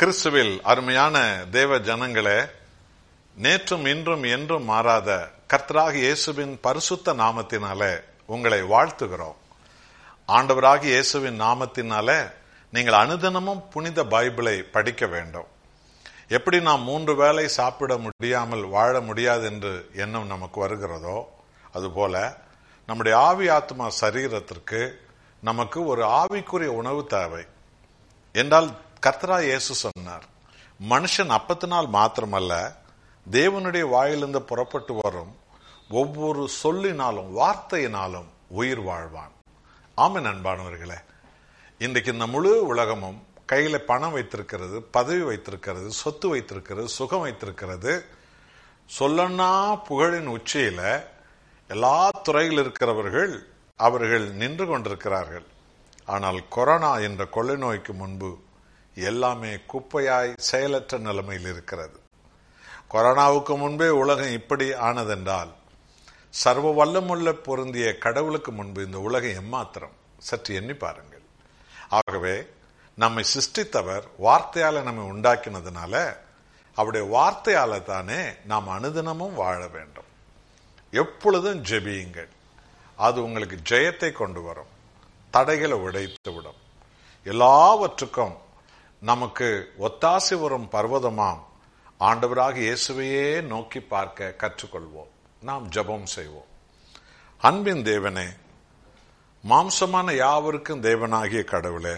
கிறிஸ்துவில் அருமையான தேவ ஜனங்களே, நேற்றும் இன்றும் என்றும் மாறாத கர்த்தராகிய இயேசுவின் பரிசுத்த நாமத்தினாலே உங்களை வாழ்த்துகிறோம். ஆண்டவராகிய இயேசுவின் நாமத்தினாலே நீங்கள் அனுதினமும் புனித பைபிளை படிக்க வேண்டும். எப்படி நாம் 3 வேளை சாப்பிட முடியாமல் வாழ முடியாது என்று எண்ணம் நமக்கு வருகிறதோ, அதுபோல நம்முடைய ஆவி ஆத்மா சரீரத்திற்கு நமக்கு ஒரு ஆவிக்குரிய உணவு தேவை என்றால் கர்த்தராகிய இயேசு சொன்னார், மனுஷன் அப்பத்தினால் மாத்திரமல்ல தேவனுடைய வாயிலிருந்து புறப்பட்டு வரும் ஒவ்வொரு சொல்லினாலும் வார்த்தையினாலும் உயிர் வாழ்வான். ஆமென். அன்பானவர்களே, இன்றைக்கு இந்த முழு உலகமும் கையில பணம் வைத்திருக்கிறது, பதவி வைத்திருக்கிறது, சொத்து வைத்திருக்கிறது, சுகம் வைத்திருக்கிறது. சொல்லனா புகழின் உச்சியில எல்லா துறையில் இருக்கிறவர்கள் அவர்கள் நின்று கொண்டிருக்கிறார்கள். ஆனால் கொரோனா என்ற கொள்ளை நோய்க்கு முன்பு எல்லாமே குப்பையாய் செயலற்ற நிலைமையில் இருக்கிறது. கொரோனாவுக்கு முன்பே உலகம் இப்படி ஆனதென்றால் சர்வ வல்லமுள்ள பொருந்திய கடவுளுக்கு முன்பு இந்த உலகம் எம்மாத்திரம் சற்று எண்ணி பாருங்கள். ஆகவே நம்மை சிருஷ்டித்தவர் வார்த்தையால நம்மை உண்டாக்கினதுனால அவருடைய வார்த்தையால தானே நாம் அனுதினமும் வாழ வேண்டும். எப்பொழுதும் ஜெபியுங்கள், அது உங்களுக்கு ஜெயத்தை கொண்டு வரும், தடைகளை உடைத்து விடும். எல்லாவற்றுக்கும் நமக்கு ஒத்தாசை வரும் பர்வதமாம் ஆண்டவராக இயேசுவையே நோக்கி பார்க்க கற்றுக்கொள்வோம். நாம் ஜெபம் செய்வோம். அன்பின் தேவனே, மாம்சமான யாவருக்கும் தேவனாகிய கடவுளே,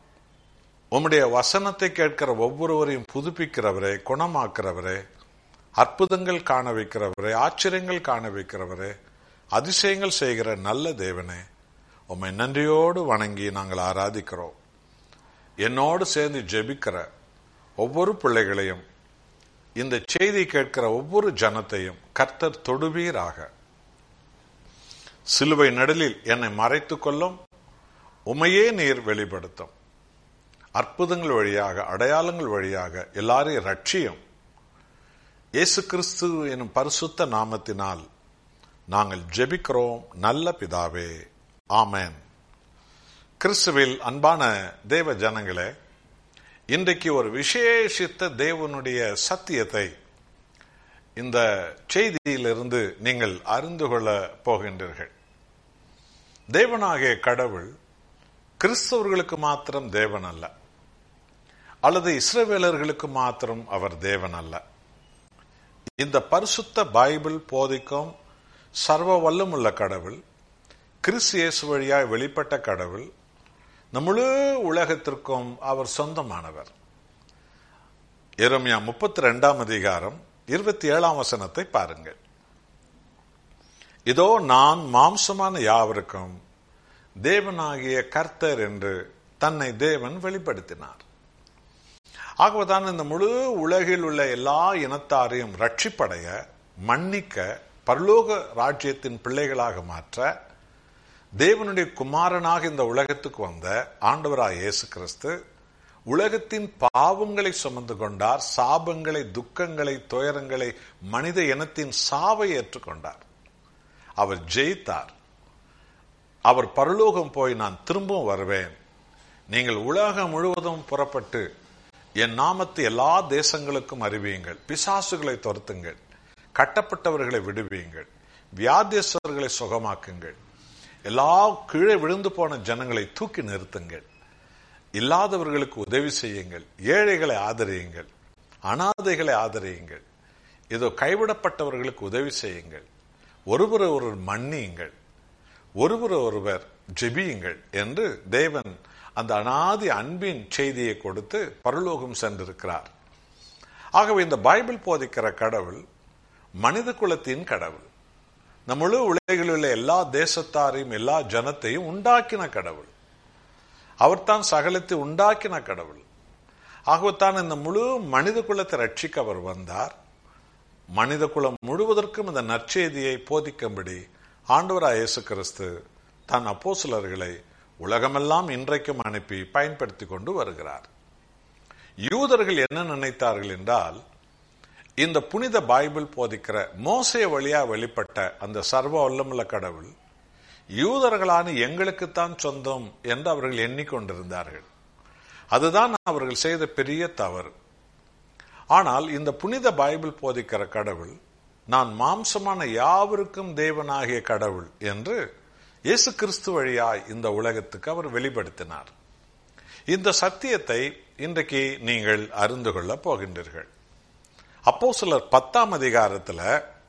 உம்முடைய வசனத்தை கேட்கிற ஒவ்வொருவரையும் புதுப்பிக்கிறவரே, குணமாக்குறவரே, அற்புதங்கள் காண வைக்கிறவரே, ஆச்சரியங்கள் காண வைக்கிறவரே, அதிசயங்கள் செய்கிற நல்ல தேவனே, உம்மை நன்றியோடு வணங்கி நாங்கள் ஆராதிக்கிறோம். என்னோடு சேர்ந்து ஜெபிக்கிற ஒவ்வொரு பிள்ளைகளையும், இந்த செய்தி கேட்கிற ஒவ்வொரு ஜனத்தையும் கர்த்தர் தொடுவீராக. சிலுவை நடுலில் என்னை மறைத்துக் கொள்ளும், உமையே நீர் வெளிப்படுத்தும். அற்புதங்கள் வழியாக, அடையாளங்கள் வழியாக எல்லாரையும் ரட்சியும். இயேசு கிறிஸ்து எனும் பரிசுத்த நாமத்தினால் நாங்கள் ஜெபிக்கிறோம் நல்ல பிதாவே, ஆமென். கிறிஸ்துவில் அன்பான தேவ ஜனங்களே, இன்றைக்கு ஒரு விசேஷித்த தேவனுடைய சத்தியத்தை இந்த செய்தியிலிருந்து நீங்கள் அறிந்து கொள்ள போகின்றீர்கள். தேவனாகிய கடவுள் கிறிஸ்தவர்களுக்கு மாத்திரம் தேவன் அல்ல, அல்லது இஸ்ரவேலர்களுக்கு மாத்திரம் அவர் தேவன் அல்ல. இந்த பரிசுத்த பைபிள் போதிக்கும் சர்வ வல்லமுள்ள கடவுள், கிறிஸ்து இயேசு வழியாய் வெளிப்பட்ட கடவுள், நம் முழு உலகத்திற்கும் அவர் சொந்தமானவர். எரேமியா 32 அதிகாரம் 27 வசனத்தை பாருங்கள். இதோ நான் மாம்சமான யாவருக்கும் தேவனாகிய கர்த்தர் என்று தன்னை தேவன் வெளிப்படுத்தினார். ஆகவேதான் இந்த முழு உலகில் உள்ள எல்லா இனத்தாரையும் ரட்சிப்படைய, மன்னிக்க, பரலோக ராஜ்யத்தின் பிள்ளைகளாக மாற்ற தேவனுடைய குமாரனாக இந்த உலகத்துக்கு வந்த ஆண்டவராய் இயேசு கிறிஸ்து உலகத்தின் பாவங்களை சுமந்து கொண்டார். சாபங்களை, துக்கங்களை, துயரங்களை, மனித இனத்தின் சாவை ஏற்றுக்கொண்டார். அவர் ஜெயித்தார். அவர் பரலோகம் போய் நான் திரும்பவும் வருவேன், நீங்கள் உலகம் முழுவதும் புறப்பட்டு என் நாமத்தை எல்லா தேசங்களுக்கும் அறிவியுங்கள், பிசாசுகளை துரத்துங்கள், கட்டப்பட்டவர்களை விடுவியுங்கள், வியாதியஸ்தர்களை சுகமாக்குங்கள், எல்லா கீழே விழுந்து போன ஜனங்களை தூக்கி நிறுத்துங்கள், இல்லாதவர்களுக்கு உதவி செய்யுங்கள், ஏழைகளை ஆதரியுங்கள், அனாதைகளை ஆதரியுங்கள், இதோ கைவிடப்பட்டவர்களுக்கு உதவி செய்யுங்கள், ஒருவரை ஒருவர் மன்னியுங்கள், ஒருவரை ஒருவர் ஜெபியுங்கள் என்று தேவன் அந்த அனாதி அன்பின் செய்தியை கொடுத்து பரலோகம் சென்றிருக்கிறார். ஆகவே இந்த பைபிள் போதிக்கிற கடவுள் மனித குலத்தின் கடவுள். நம் முழு உலகில் உள்ள எல்லா தேசத்தாரையும் எல்லா ஜனத்தையும் உண்டாக்கின கடவுள். அவர்தான் சகலத்தை உண்டாக்கின கடவுள். ஆகவேத்தான் இந்த முழு மனித குலத்தை ரட்சிக்க அவர் வந்தார். மனித குலம் முழுவதற்கும் இந்த நற்செய்தியை போதிக்கும்படி ஆண்டவராய் இயேசு கிறிஸ்து தன் அப்போஸ்தலர்களை உலகமெல்லாம் இன்றைக்கும் அனுப்பி பயன்படுத்தி கொண்டு வருகிறார். யூதர்கள் என்ன நினைத்தார்கள் என்றால், இந்த புனித பைபிள் போதிக்கிற மோசே வழியா வெளிப்பட்ட அந்த சர்வ வல்லமுள்ள கடவுள் யூதர்களான எங்களுக்குத்தான் சொந்தம் என்று அவர்கள் எண்ணிக்கொண்டிருந்தார்கள். அதுதான் அவர்கள் செய்த பெரிய தவறு. ஆனால் இந்த புனித பைபிள் போதிக்கிற கடவுள் நான் மாம்சமான யாவருக்கும் தேவனாகிய கடவுள் என்று இயேசு கிறிஸ்து வழியாய் இந்த உலகத்துக்கு அவர் வெளிப்படுத்தினார். இந்த சத்தியத்தை இன்றைக்கு நீங்கள் அறிந்து கொள்ள போகின்றீர்கள். அப்போஸ்தலர் 10ஆம் அதிகாரத்தில்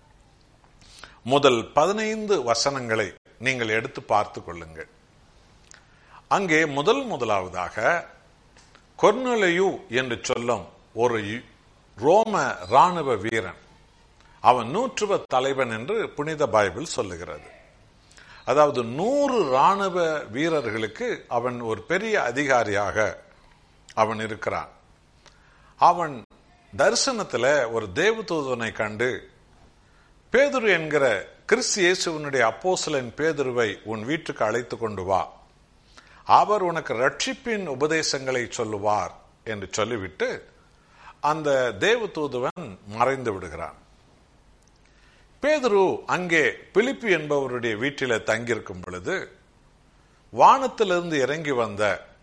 முதல் 15 வசனங்களை நீங்கள் எடுத்து பார்த்து கொள்ளுங்கள். அங்கே முதலாவதாக கொர்நேலியு என்று சொல்லும் ஒரு ரோம ராணுவ வீரன், அவன் 100 தலைவன் என்று புனித பைபிள் சொல்லுகிறது. அதாவது 100 ராணுவ வீரர்களுக்கு அவன் ஒரு பெரிய அதிகாரியாக அவன் இருக்கிறான். அவன் தரிசனத்தில் ஒரு தேவதூதனை கண்டு, பேதுரு என்கிற கிறிஸ்து இயேசுவினுடைய அப்போஸ்தலன் பேதுருவை உன் வீட்டுக்கு அழைத்து கொண்டு வா, அவர் உனக்கு ரட்சிப்பின் உபதேசங்களை சொல்லுவார் என்று சொல்லிவிட்டு அந்த தேவதூதன் மறைந்து விடுகிறான். பேதுரு அங்கே பிலிப்பு என்பவருடைய வீட்டில தங்கியிருக்கும் பொழுது வானத்திலிருந்து இறங்கி வந்த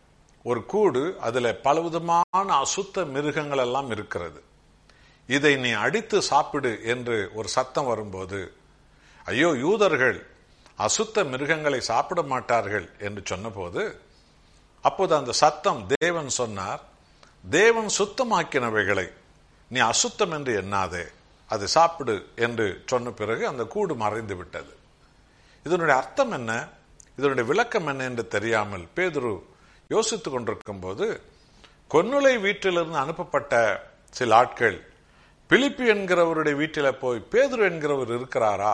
ஒரு கூடு, அதுல பலவிதமான அசுத்த மிருகங்கள் எல்லாம் இருக்கிறது. இதை நீ அடித்து சாப்பிடு என்று ஒரு சத்தம் வரும்போது, ஐயோ யூதர்கள் அசுத்த மிருகங்களை சாப்பிட மாட்டார்கள் என்று சொன்னபோது, அப்போது அந்த சத்தம் தேவன் சொன்னார், தேவன் சுத்தமாக்கினவைகளை நீ அசுத்தம் என்று எண்ணாதே, அதை சாப்பிடு என்று சொன்ன பிறகு அந்த கூடு மறைந்து விட்டது. இதனுடைய அர்த்தம் என்ன, இதனுடைய விளக்கம் என்ன என்று தெரியாமல் பேதுரு யோசித்துக் கொண்டிருக்கும் போது, கொர்நேலியு வீட்டிலிருந்து அனுப்பப்பட்ட சில ஆட்கள் பிலிப்பு என்கிறவருடைய வீட்டில போய், பேதுரு என்கிறவர் இருக்கிறாரா,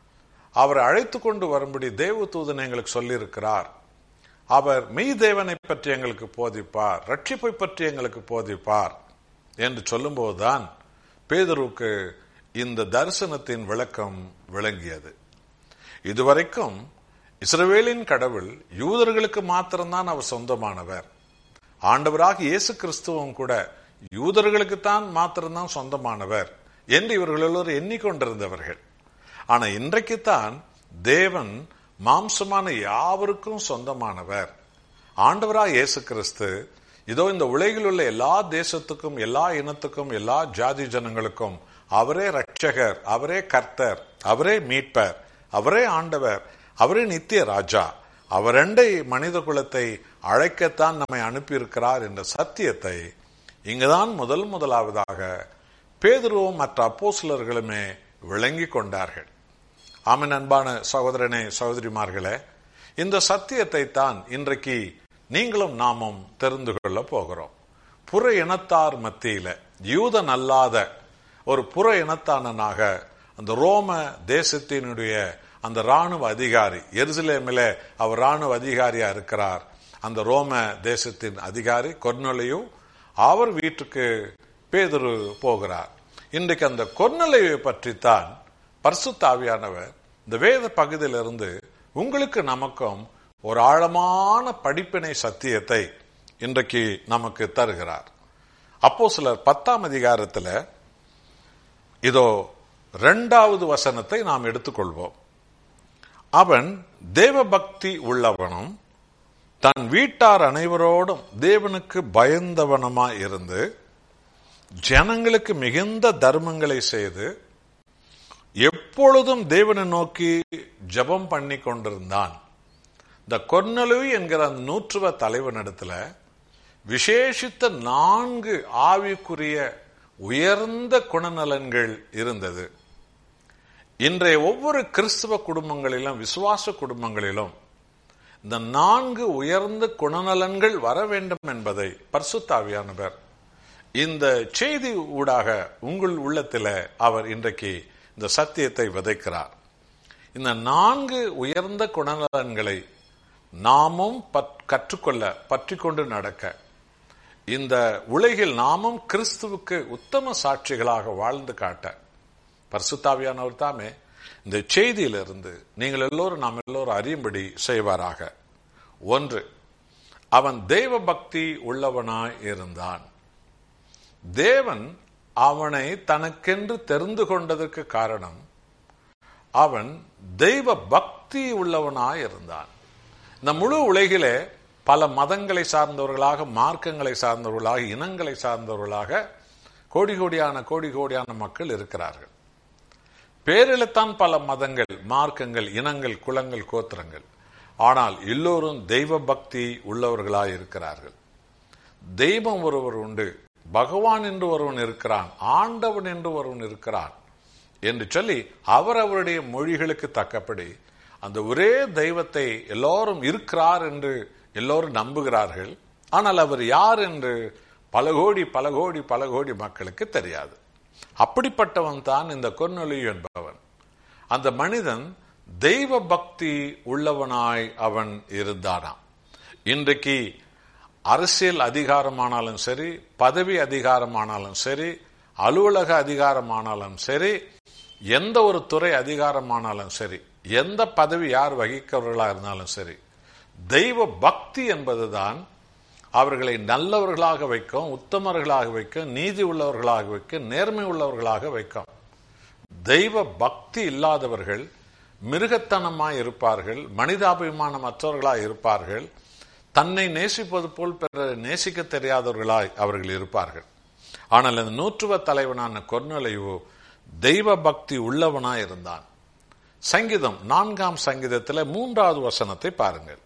அவரை அழைத்து கொண்டு வரும்படி தேவதூதன் எங்களுக்கு சொல்லியிருக்கிறார், அவர் மெய் தேவனை பற்றி எங்களுக்கு போதிப்பார், ரட்சிப்பை பற்றி எங்களுக்கு போதிப்பார் என்று சொல்லும்போதுதான் பேதுருக்கு இந்த தரிசனத்தின் விளக்கம் விளங்கியது. இதுவரைக்கும் இஸ்ரவேலின் கடவுள் யூதர்களுக்கு மாத்திரம்தான் அவர் சொந்தமானவர், ஆண்டவராக இயேசு கிறிஸ்துவும் கூட யூதர்களுக்குத்தான் மாத்திரம்தான் சொந்தமானவர் என்று இவர்கள் எல்லோரும் எண்ணிக்கொண்டிருந்தவர்கள். ஆனா இன்றைக்குத்தான் தேவன் மாம்சமான யாவருக்கும் சொந்தமானவர். ஆண்டவராக இயேசு கிறிஸ்து இதோ இந்த உலகில் உள்ள எல்லா தேசத்துக்கும், எல்லா இனத்துக்கும், எல்லா ஜாதி ஜனங்களுக்கும் அவரே ரட்சகர், அவரே கர்த்தர், அவரே மீட்பர், அவரே ஆண்டவர், அவரே நித்திய ராஜா, அவரண்டை மனித குலத்தை அழைக்கத்தான் நம்மை அனுப்பியிருக்கிறார் என்ற சத்தியத்தை இங்குதான் முதலாவதாக பேதுருவும் மற்ற அப்போஸ்தலர்களுமே விளங்கி கொண்டார்கள். ஆமென். அன்பான சகோதரனே, சகோதரிமார்களே, இந்த சத்தியத்தை தான் இன்றைக்கு நீங்களும் நாமும் தெரிந்து கொள்ள போகிறோம். புற இனத்தார் மத்தியில யூதன் அல்லாத ஒரு புற இனத்தானனாக அந்த ரோம தேசத்தினுடைய அந்த ராணுவ அதிகாரி, எருசலேமிலே அவர் ராணுவ அதிகாரியா இருக்கிறார். அந்த ரோம தேசத்தின் அதிகாரி கொர்நேலியு, அவர் வீட்டுக்கு பேதுரு போகிறார். இன்றைக்கு அந்த கொர்நேலியுவை பற்றித்தான் பரிசுத்த ஆவியானவர் இந்த வேத பகுதியிலிருந்து உங்களுக்கு நமக்கும் ஒரு ஆழமான படிப்பினை சத்தியத்தை இன்றைக்கு நமக்கு தருகிறார். அப்போஸ்தலர் 10ஆம் அதிகாரத்தில் இதோ 2வது வசனத்தை நாம் எடுத்துக்கொள்வோம். அவன் தேவ பக்தி உள்ளவனும் தன் வீட்டார் அனைவரோடும் தேவனுக்கு பயந்தவனுமாய் இருந்து ஜனங்களுக்கு மிகுந்த தர்மங்களை செய்து எப்பொழுதும் தேவனை நோக்கி ஜெபம் பண்ணி கொண்டிருந்தான். இந்த கொர்நேலியு என்கிற அந்த 100 தலைவனிடத்துல விசேஷித்த 4 ஆவிக்குரிய உயர்ந்த குணநலன்கள் இருந்தது. இன்றைய ஒவ்வொரு கிறிஸ்தவ குடும்பங்களிலும், விசுவாச குடும்பங்களிலும் இந்த 4 உயர்ந்த குணநலன்கள் வர வேண்டும் என்பதை பரிசுத்த ஆவியானவர் இந்த செய்தி ஊடாக உங்கள் உள்ளத்தில் அவர் இன்றைக்கு இந்த சத்தியத்தை விதைக்கிறார். இந்த 4 உயர்ந்த குணநலன்களை நாமும் கற்றுக்கொள்ள, பற்றி கொண்டு நடக்க, இந்த உலகில் நாமும் கிறிஸ்துவுக்கு உத்தம சாட்சிகளாக வாழ்ந்து காட்ட பரிசுத்த ஆவியானவர் தாமே இந்த செய்தியிலிருந்து நீங்கள் எல்லோரும், நாம் எல்லோரும் அறியும்படி செய்வாராக. 1, அவன் தெய்வ பக்தி உள்ளவனாய் இருந்தான். தேவன் அவனை தனக்கென்று தெரிந்து கொண்டதற்கு காரணம் அவன் தெய்வ பக்தி உள்ளவனாய் இருந்தான். இந்த முழு உலகிலே பல மதங்களை சார்ந்தவர்களாக, மார்க்கங்களை சார்ந்தவர்களாக, இனங்களை சார்ந்தவர்களாக கோடி கோடியான மக்கள் இருக்கிறார்கள். பேரில்தான் பல மதங்கள், மார்க்கங்கள், இனங்கள், குலங்கள், கோத்திரங்கள். ஆனால் எல்லோரும் தெய்வ பக்தி உள்ளவர்களாய் இருக்கிறார்கள். தெய்வம் ஒருவர் உண்டு, பகவான் என்று ஒருவன் இருக்கிறான், ஆண்டவன் என்று ஒருவன் இருக்கிறான் என்று சொல்லி அவருடைய மொழிகளுக்கு தக்கபடி அந்த ஒரே தெய்வத்தை எல்லோரும் இருக்கிறார் என்று எல்லோரும் நம்புகிறார்கள். ஆனால் அவர் யார் என்று பல கோடி மக்களுக்கு தெரியாது. அப்படிப்பட்டவன் தான் இந்த கொர்நேலியு என்பவன். அந்த மனிதன் தெய்வ பக்தி உள்ளவனாய் அவன் இருந்தானாம். இன்றைக்கு அரசியல் அதிகாரமானாலும் சரி, பதவி அதிகாரமானாலும் சரி, அலுவலக அதிகாரமானாலும் சரி, எந்த ஒரு துறை அதிகாரமானாலும் சரி, எந்த பதவி யார் வகிக்கிறவர்களா இருந்தாலும் சரி, தெய்வ பக்தி என்பதுதான் அவர்களை நல்லவர்களாக வைக்கும், உத்தமர்களாக வைக்கும், நீதி உள்ளவர்களாக வைக்கும், நேர்மை உள்ளவர்களாக வைக்கும். தெய்வ பக்தி இல்லாதவர்கள் மிருகத்தனமாய் இருப்பார்கள், மனிதாபிமானமற்றவர்களாய் இருப்பார்கள், தன்னை நேசிப்பது போல் பிறரை நேசிக்க தெரியாதவர்களாய் அவர்கள் இருப்பார்கள். ஆனால் அந்த நூற்றுவ தலைவனான கொர்நேலியு தெய்வ பக்தி உள்ளவனாய் இருந்தான். சங்கீதம் 4ஆம் சங்கீதத்தில் 3வது வசனத்தை பாருங்கள்.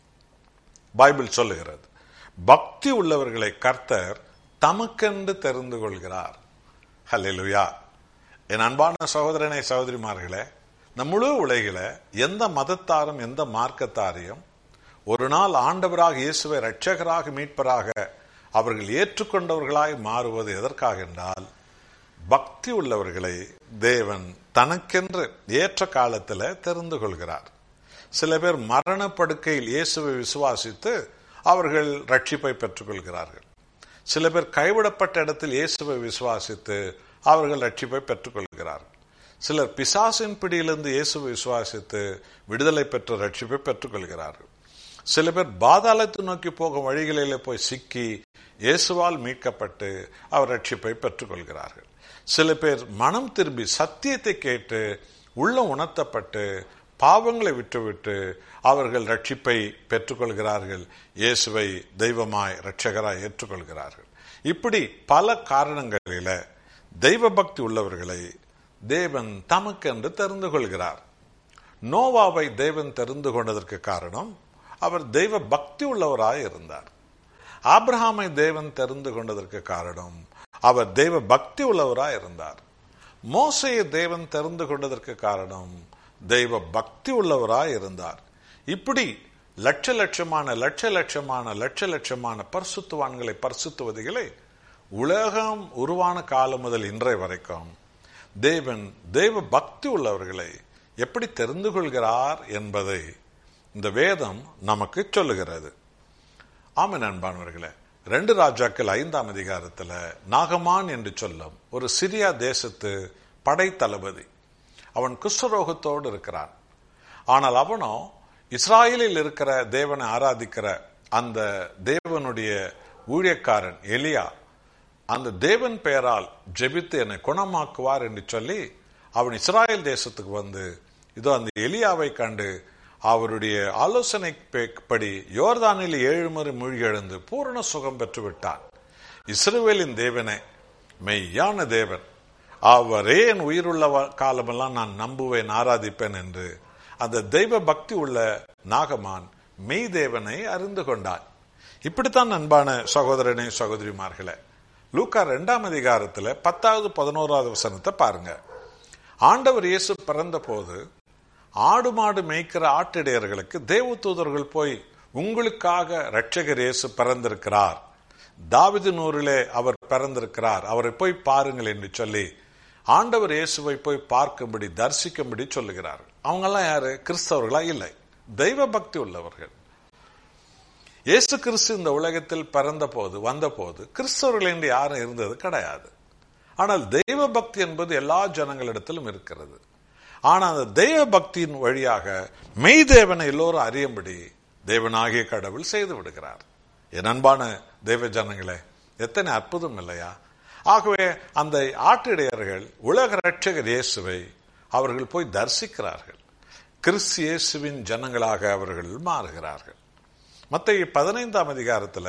பைபிள் சொல்லுகிறது, பக்தி உள்ளவர்களை கர்த்தர் தமக்கென்று தெரிந்து கொள்கிறார். ஹல்லேலூயா. என் அன்பான சகோதரனை சகோதரிமார்களே, நம் முழு உலகில எந்த மதத்தாரும் எந்த மார்க்கத்தாரையும் ஒரு நாள் ஆண்டவராக இயேசுவை இரட்சகராக மீட்பராக அவர்கள் ஏற்றுக்கொண்டவர்களாய் மாறுவது எதற்காக என்றால், பக்தி உள்ளவர்களை தேவன் தனக்கென்று ஏற்ற காலத்தில் தெரிந்து கொள்கிறார். சில பேர் மரணப்படுக்கையில் இயேசுவை விசுவாசித்து அவர்கள் ரட்சிப்பை பெற்றுக் கொள்கிறார்கள். சில பேர் கைவிடப்பட்ட இடத்தில் இயேசுவை விசுவாசித்து அவர்கள் ரட்சிப்பை பெற்றுக் கொள்கிறார்கள். சிலர் பிசாசின் பிடியிலிருந்து இயேசுவை விசுவாசித்து விடுதலை பெற்று ரட்சிப்பை பெற்றுக் கொள்கிறார்கள். சில பேர் பாதாளத்தை நோக்கி போகும் வழிகளிலே போய் சிக்கி இயேசுவால் மீட்கப்பட்டு அவர் ரட்சிப்பை பெற்றுக் கொள்கிறார்கள். சில பேர் மனம் திரும்பி சத்தியத்தை கேட்டு உள்ளம் உணர்த்தப்பட்டு பாவங்களை விட்டுவிட்டு அவர்கள் ரட்சிப்பை பெற்றுக்கொள்கிறார்கள், இயேசுவை தெய்வமாய் இரட்சகராய் ஏற்றுக்கொள்கிறார்கள். இப்படி பல காரணங்களில தெய்வ பக்தி உள்ளவர்களை தேவன் தமக்கென்று தெரிந்து கொள்கிறார். நோவாவை தேவன் தெரிந்து கொண்டதற்கு காரணம் அவர் தெய்வ பக்தி உள்ளவராய் இருந்தார். ஆபிரகாமை தேவன் தெரிந்து கொண்டதற்கு காரணம் அவர் தெய்வ பக்தி உள்ளவராய் இருந்தார். மோசேயை தேவன் தெரிந்து கொண்டதற்கு காரணம் தெய்வ பக்தி உள்ளவராய் இருந்தார். இப்படி லட்ச லட்சமான பரிசுத்தவான்களை, பரிசுத்தவதிகளை உலகம் உருவான காலம் முதல் இன்றைய வரைக்கும் தேவன் தெய்வ பக்தி உள்ளவர்களை எப்படி தெரிந்து கொள்கிறார் என்பதை இந்த வேதம் நமக்கு சொல்லுகிறது. ஆமென் அன்பானவர்களே, 2 ராஜாக்கள் 5ஆம் அதிகாரத்தில் நாகமான் என்று சொல்லும் ஒரு சிரியா தேசத்து படை தளபதி, அவன் குஷ்டரோகத்தோடு இருக்கிறான். ஆனால் அவனோ இஸ்ராயலில் இருக்கிற தேவனை ஆராதிக்கிற அந்த தேவனுடைய ஊழியக்காரன் எலியா அந்த தேவன் பெயரால் ஜெபித்து என்னை குணமாக்குவார் என்று சொல்லி அவன் இஸ்ராயல் தேசத்துக்கு வந்து இதோ அந்த எலியாவை கண்டு அவருடைய ஆலோசனைப்படி யோர்தானில் 7 முறை மூழ்கி எழுந்து பூரண சுகம் பெற்று விட்டான். இஸ்ரவேலின் தேவனே மெய்யான தேவன், அவரே என் உயிருள்ள காலமெல்லாம் நான் நம்புவேன், ஆராதிப்பேன் என்று அந்த தெய்வ பக்தி உள்ள நாகமான் மெய் தேவனை அறிந்து கொண்டான். இப்படித்தான் அன்பான சகோதரனே சகோதரிமார்களே, லூக்கா 2ஆம் அதிகாரத்தில் 10வது 11வது வசனத்தை பாருங்க. ஆண்டவர் இயேசு பிறந்த போது ஆடு மாடு மேய்க்கிற ஆட்டிடையர்களுக்கு தேவதூதர்கள் போய் உங்களுக்காக இரட்சகர் இயேசு பிறந்திருக்கிறார், தாவீதின் ஊரிலே அவர் பிறந்திருக்கிறார், அவரை போய் பாருங்கள் என்று சொல்லி ஆண்டவர் இயேசுவை போய் பார்க்கும்படி தரிசிக்கும்படி சொல்லுகிறார்கள். அவங்கெல்லாம் யாரு? கிறிஸ்தவர்களா? இல்லை, தெய்வ பக்தி உள்ளவர்கள். இயேசு கிறிஸ்து இந்த உலகத்தில் பிறந்த போது வந்த போது கிறிஸ்தவர்கள் என்று யாரும் இருந்தது கிடையாது. ஆனால் தெய்வ பக்தி என்பது எல்லா ஜனங்களிடத்திலும் இருக்கிறது. ஆனால் அந்த தெய்வ பக்தியின் வழியாக மெய் தேவனை எல்லோரும் அறியும்படி தேவனாகிய கடவுள் செய்து விடுகிறார். என் அன்பான தெய்வ ஜனங்களே, எத்தனை அற்புதம் இல்லையா? ஆகவே அந்த ஆட்டிடையர்கள் உலக இரட்சகர் இயேசுவை அவர்கள் போய் தரிசிக்கிறார்கள். கிறிஸ்து இயேசுவின் ஜனங்களாக அவர்கள் மாறுகிறார்கள். மத்தேயு 15ஆம் அதிகாரத்துல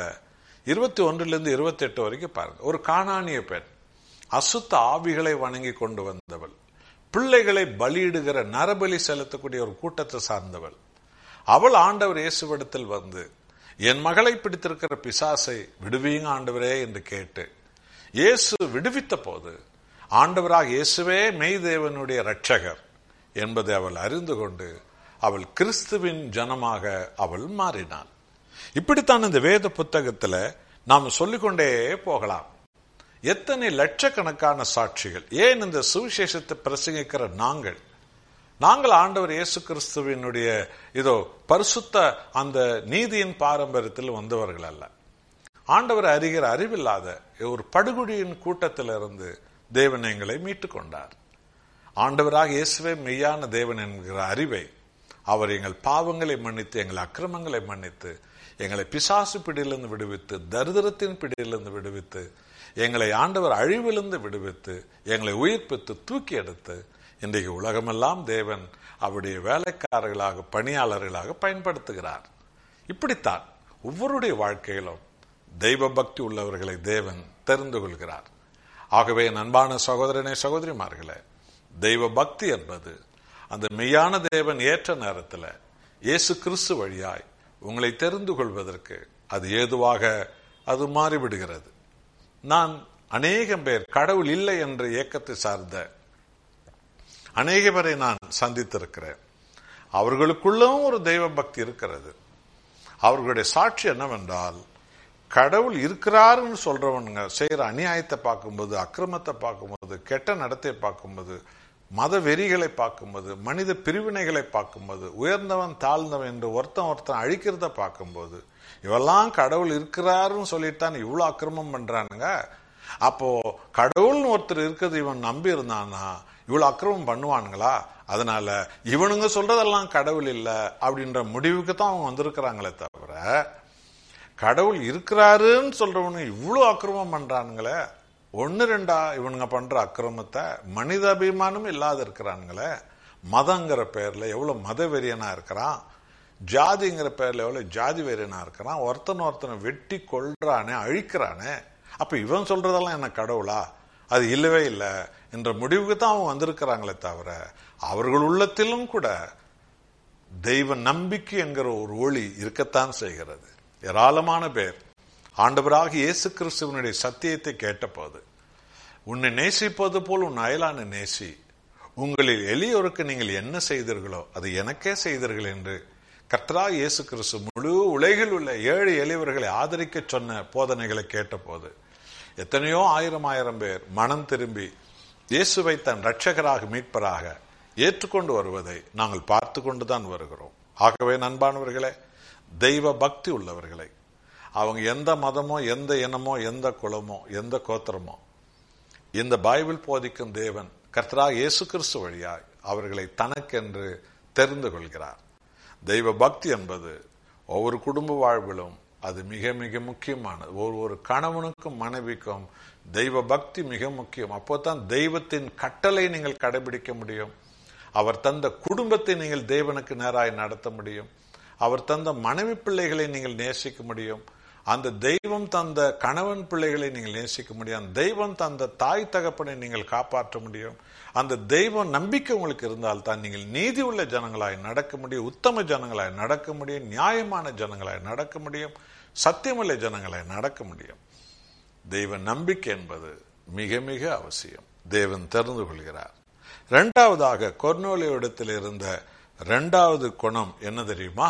21 28 வரைக்கும் பாருங்க. ஒரு கானானிய பெண், அசுத்த ஆவிகளை வணங்கி கொண்டு வந்தவள், பிள்ளைகளை பலியிடுகிற நரபலி செலுத்தக்கூடிய ஒரு கூட்டத்தை சார்ந்தவள். அவள் ஆண்டவர் இயேசுவிடத்தில் வந்து, என் மகளை பிடித்திருக்கிற பிசாசை விடுவீங்க ஆண்டவரே என்று கேட்டு இயேசு விடுவித்த போது, ஆண்டவராக இயேசுவே மெய்தேவனுடைய இரட்சகர் என்பதை அவள் அறிந்து கொண்டு அவள் கிறிஸ்துவின் ஜனமாக அவள் மாறினாள். இப்படித்தான் இந்த வேத புத்தகத்துல நாம் சொல்லிக்கொண்டே போகலாம். எத்தனை லட்சக்கணக்கான சாட்சிகள். ஏன் இந்த சுவிசேஷத்தை பிரசங்கிக்கிற நாங்கள் ஆண்டவர் இயேசு கிறிஸ்துவினுடைய இதோ பரிசுத்த அந்த நீதியின் பாரம்பரியத்தில் வந்தவர்கள் அல்ல. ஆண்டவர் அறிகிற அறிவில்லாத ஒரு படுகுழியின் கூட்டத்திலிருந்து தேவன் எங்களை மீட்டுக் கொண்டார். ஆண்டவராக இயேசுவே மெய்யான தேவன் என்கிற அறிவை அவர் எங்கள் பாவங்களை மன்னித்து, எங்கள் அக்கிரமங்களை மன்னித்து, எங்களை பிசாசு பிடியிலிருந்து விடுவித்து, தரித்திரத்தின் பிடியிலிருந்து விடுவித்து, எங்களை ஆண்டவர் அழிவிலிருந்து விடுவித்து, எங்களை உயிர்ப்பித்து தூக்கி எடுத்து இன்றைக்கு உலகமெல்லாம் தேவன் அவருடைய வேலைக்காரர்களாக பணியாளர்களாக பயன்படுத்துகிறார். இப்படித்தான் ஒவ்வொருடைய வாழ்க்கையிலும் தெய்வ பக்தி உள்ளவர்களை தேவன் தெரிந்து கொள்கிறார். ஆகவே அன்பான சகோதரனே சகோதரிமார்களே, தெய்வ பக்தி என்பது அந்த மெய்யான தேவன் ஏற்ற நேரத்தில் இயேசு கிறிஸ்து வழியாய் உங்களை தெரிந்து கொள்வதற்கு அது ஏதுவாக அது மாறிவிடுகிறது. நான் அநேகம் பேர் கடவுள் இல்லை என்ற இயக்கத்தை சார்ந்த அநேக பேரை நான் சந்தித்திருக்கிறேன். அவர்களுக்குள்ளும் ஒரு தெய்வ பக்தி இருக்கிறது. அவர்களுடைய சாட்சி என்னவென்றால், கடவுள் இருக்கிறாருன்னு சொல்றவனுங்க செய்யற அநியாயத்தை பார்க்கும்போது, அக்கிரமத்தை பார்க்கும்போது, கெட்ட நடத்தை பார்க்கும்போது, மத வெறிகளை பார்க்கும்போது, மனித பிரிவினைகளை பார்க்கும்போது, உயர்ந்தவன் தாழ்ந்தவன் என்று ஒருத்தன் அழிக்கிறத பார்க்கும்போது, இவெல்லாம் கடவுள் இருக்கிறாருன்னு சொல்லிட்டான் இவ்வளவு அக்கிரமம் பண்றானுங்க. அப்போ கடவுள்னு ஒருத்தர் இருக்கிறது இவன் நம்பி இருந்தானா இவ்வளவு அக்கிரமம் பண்ணுவானுங்களா? அதனால இவனுங்க சொல்றதெல்லாம் கடவுள் இல்லை அப்படின்ற முடிவுக்கு தான் அவங்க வந்திருக்கிறாங்களே தவிர, கடவுள் இருக்கிறாருன்னு சொல்றவனு இவ்வளவு அக்கிரமம் பண்றானுங்களே, ஒன்னு ரெண்டா இவனுங்க பண்ற அக்கிரமத்தை மனித அபிமானம் இல்லாத இருக்கிறானுங்களே, மதங்கிற பேர்ல எவ்வளவு மத வெறியனா இருக்கிறான், ஜாதிங்கிற பேர்ல எவ்வளவு ஜாதி வெறியனா இருக்கிறான், ஒருத்தனை வெட்டி கொள்றானே, அழிக்கிறானே, அப்ப இவன் சொல்றதெல்லாம் என்ன கடவுளா? அது இல்லவே இல்லை என்ற முடிவுக்கு தான் அவங்க வந்திருக்கிறாங்களே தவிர, அவர்கள் உள்ளத்திலும் கூட தெய்வ நம்பிக்கை என்கிற ஒரு ஒளி இருக்கத்தான் செய்கிறது. ஏராளமான பேர் ஆண்டவராக இயேசு கிறிஸ்துவனுடைய சத்தியத்தை கேட்டபோது, உன்னை நேசிப்பது போல் உன் அயலான நேசி, உங்களில் எளியோருக்கு நீங்கள் என்ன செய்தீர்களோ அது எனக்கே செய்தீர்கள் என்று கர்த்தராகிய இயேசு கிறிஸ்து முழு உலகில் உள்ள 7 எளியவர்களை ஆதரிக்க சொன்ன போதனைகளை கேட்டபோது, எத்தனையோ ஆயிரம் பேர் மனம் திரும்பி இயேசுவை தன் இரட்சகராக மீட்பராக ஏற்றுக்கொண்டு வருவதை நாங்கள் பார்த்து கொண்டுதான் வருகிறோம். ஆகவே அன்பானவர்களே, தெய்வ பக்தி உள்ளவர்களை, அவங்க எந்த மதமோ, எந்த இனமோ, எந்த குலமோ, எந்த கோத்திரமோ, இந்த பைபிள் போதிக்கும் தேவன் கர்த்தராகிய இயேசு கிறிஸ்து வழியாய் அவர்களை தனக்கென்று தெரிந்து கொள்கிறார். தெய்வ பக்தி என்பது ஒவ்வொரு குடும்ப வாழ்விலும் அது மிக மிக முக்கியமானது. ஒவ்வொரு கணவனுக்கும் மனைவிக்கும் தெய்வ பக்தி மிக முக்கியம். அப்போதான் தெய்வத்தின் கட்டளை நீங்கள் கடைபிடிக்க முடியும். அவர் தந்த குடும்பத்தை நீங்கள் தேவனுக்கு நேராய் நடத்த முடியும். அவர் தந்த மனைவி பிள்ளைகளை நீங்கள் நேசிக்க முடியும். அந்த தெய்வம் தந்த கணவன் பிள்ளைகளை நீங்கள் நேசிக்க முடியும். அந்த தெய்வம் தந்த தாய் தகப்பனை நீங்கள் காப்பாற்ற முடியும். அந்த தெய்வம் நம்பிக்கை உங்களுக்கு இருந்தால் தான் நீங்கள் நீதி உள்ள ஜனங்களாய் நடக்க முடியும், உத்தம ஜனங்களாய் நடக்க முடியும், நியாயமான ஜனங்களாய் நடக்க முடியும், சத்தியமுள்ள ஜனங்களாய் நடக்க முடியும். தெய்வ நம்பிக்கை என்பது மிக மிக அவசியம். தேவன் தெரிந்து கொள்கிறார். 2வது கொர்நேலியுவிடத்தில் இருந்த 2வது குணம் என்ன தெரியுமா?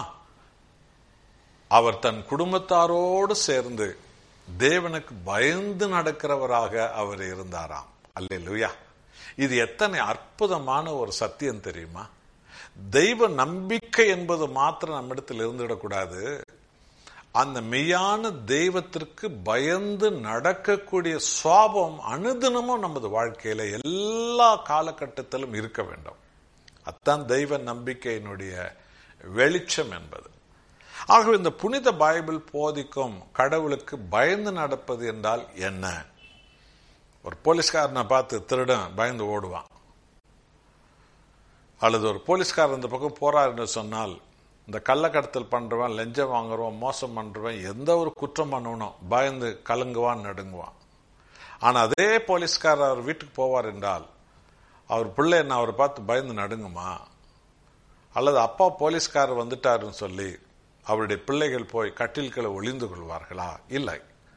அவர் தன் குடும்பத்தாரோடு சேர்ந்து தேவனுக்கு பயந்து நடக்கிறவராக அவர் இருந்தாராம். அல்லேலூயா! இது எத்தனை அற்புதமான ஒரு சத்தியம் தெரியுமா? தெய்வ நம்பிக்கை என்பது மாத்திரம் நம்மிடத்தில் இருந்துவிடக்கூடாது. அந்த மெய்யான தெய்வத்திற்கு பயந்து நடக்கக்கூடிய சுவாபம் அனுதினமும் நமது வாழ்க்கையில எல்லா காலகட்டத்திலும் இருக்க வேண்டும். அதுதான் தெய்வ நம்பிக்கையினுடைய வெளிச்சம் என்பது. ஆகவே இந்த புனித பைபிள் போதிக்கும் கடவுளுக்கு பயந்து நடப்பது என்றால் என்ன? ஒரு போலீஸ்காரனை பார்த்து திருடன் பயந்து ஓடுவான். அல்லது ஒரு போலீஸ்காரர் இந்த பக்கம் போறார் என்று சொன்னால் இந்த கள்ளக்கடத்தல் பண்றவன், லஞ்சம் வாங்குறவன், மோசம் பண்றவன் எந்த ஒரு குற்றம் பண்ணணும் பயந்து கலங்குவான், நடுங்குவான். ஆனா அதே போலீஸ்காரர் அவர் வீட்டுக்கு போவார் என்றால் அவர் பிள்ளை என்ன அவரை பார்த்து பயந்து நடுங்குமா? அல்லது அப்பா போலீஸ்காரர் வந்துட்டாருன்னு சொல்லி அவருடைய பிள்ளைகள் போய் கட்டில்களை ஒளிந்து கொள்வார்களா? இல்லை.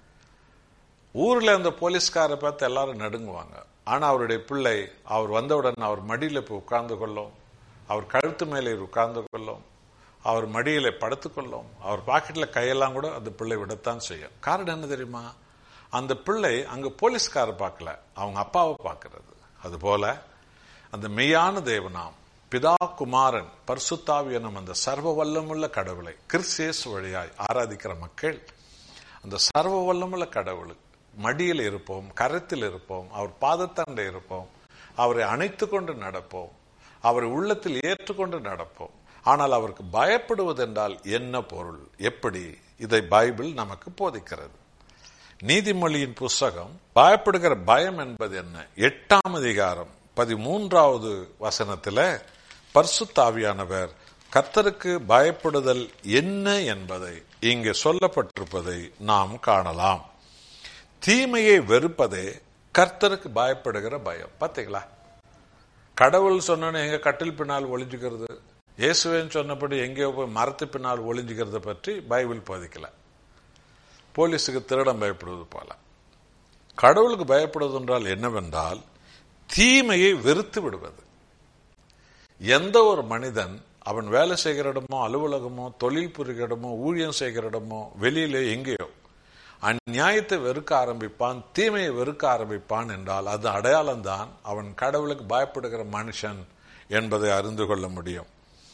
ஊர்ல அந்த போலீஸ்காரை பார்த்து எல்லாரும் நடுங்குவாங்க. ஆனா அவருடைய பிள்ளை அவர் வந்தவுடன் அவர் மடியில போய் உட்கார்ந்து கொள்ளும், அவர் கழுத்து மேலே உட்கார்ந்து கொள்ளும், அவர் மடியில படுத்துக்கொள்ளும், அவர் பாக்கெட்ல கையெல்லாம் கூட அந்த பிள்ளை விடத்தான் செய்யும். காரணம் என்ன தெரியுமா? அந்த பிள்ளை அங்க போலீஸ்காரர் பார்க்கல, அவங்க அப்பாவை பார்க்கிறது. அதுபோல அந்த மெய்யான தேவனாம் பிதா, குமாரன், பரிசுத்தாவி எனும் அந்த சர்வ வல்லமுள்ள கடவுளை கிறிஸ்து வழியாய் ஆராதிக்கிற மக்கள் அந்த சர்வ வல்லமுள்ள கடவுள் மடியில் இருப்போம், கரத்தில் இருப்போம், அவர் பாதத்தண்டை இருப்போம், அவரை அணைத்து கொண்டு நடப்போம், அவரை உள்ளத்தில் ஏற்றுக்கொண்டு நடப்போம். ஆனால் அவருக்கு பயப்படுவதென்றால் என்ன பொருள், எப்படி? இதை பைபிள் நமக்கு போதிக்கிறது. நீதிமொழியின் புஸ்தகம் பயப்படுகிற பயம் என்பது என்ன? 8ஆம் அதிகாரம் 13வது வசனத்துல பரிசுத்த ஆவியானவர் கர்த்தருக்கு பயப்படுதல் என்ன என்பதை இங்கே சொல்லப்பட்டிருப்பதை நாம் காணலாம். தீமையை வெறுப்பதே கர்த்தருக்கு பயப்படுகிற பயம். பாத்தீங்களா? கடவுள் சொன்னோன்னு எங்க கட்டில் பின்னால் ஒளிஞ்சுக்கிறது, இயேசுவேன்னு சொன்னபடி எங்கேயோ போய் மரத்து பின்னால் ஒளிஞ்சுக்கிறத பற்றி பைபிள் போதிக்கல. போலீஸுக்கு திருடம் பயப்படுவது போல கடவுளுக்கு பயப்படுவது என்றால் என்னவென்றால் தீமையை வெறுத்து விடுவது. எந்த ஒரு மனிதன் அவன் வேலை செய்கிற இடமோ, அலுவலகமோ, தொழில் புரிகிற இடமோ, ஊழியம் செய்கிற இடமோ, வெளியிலே எங்கேயோ அந்நியாயத்தை வெறுக்க ஆரம்பிப்பான், தீமையை வெறுக்க ஆரம்பிப்பான் என்றால் அது அடையாளம்தான் அவன் கடவுளுக்கு பயப்படுகிற மனுஷன் என்பதை அறிந்து கொள்ள முடியும்.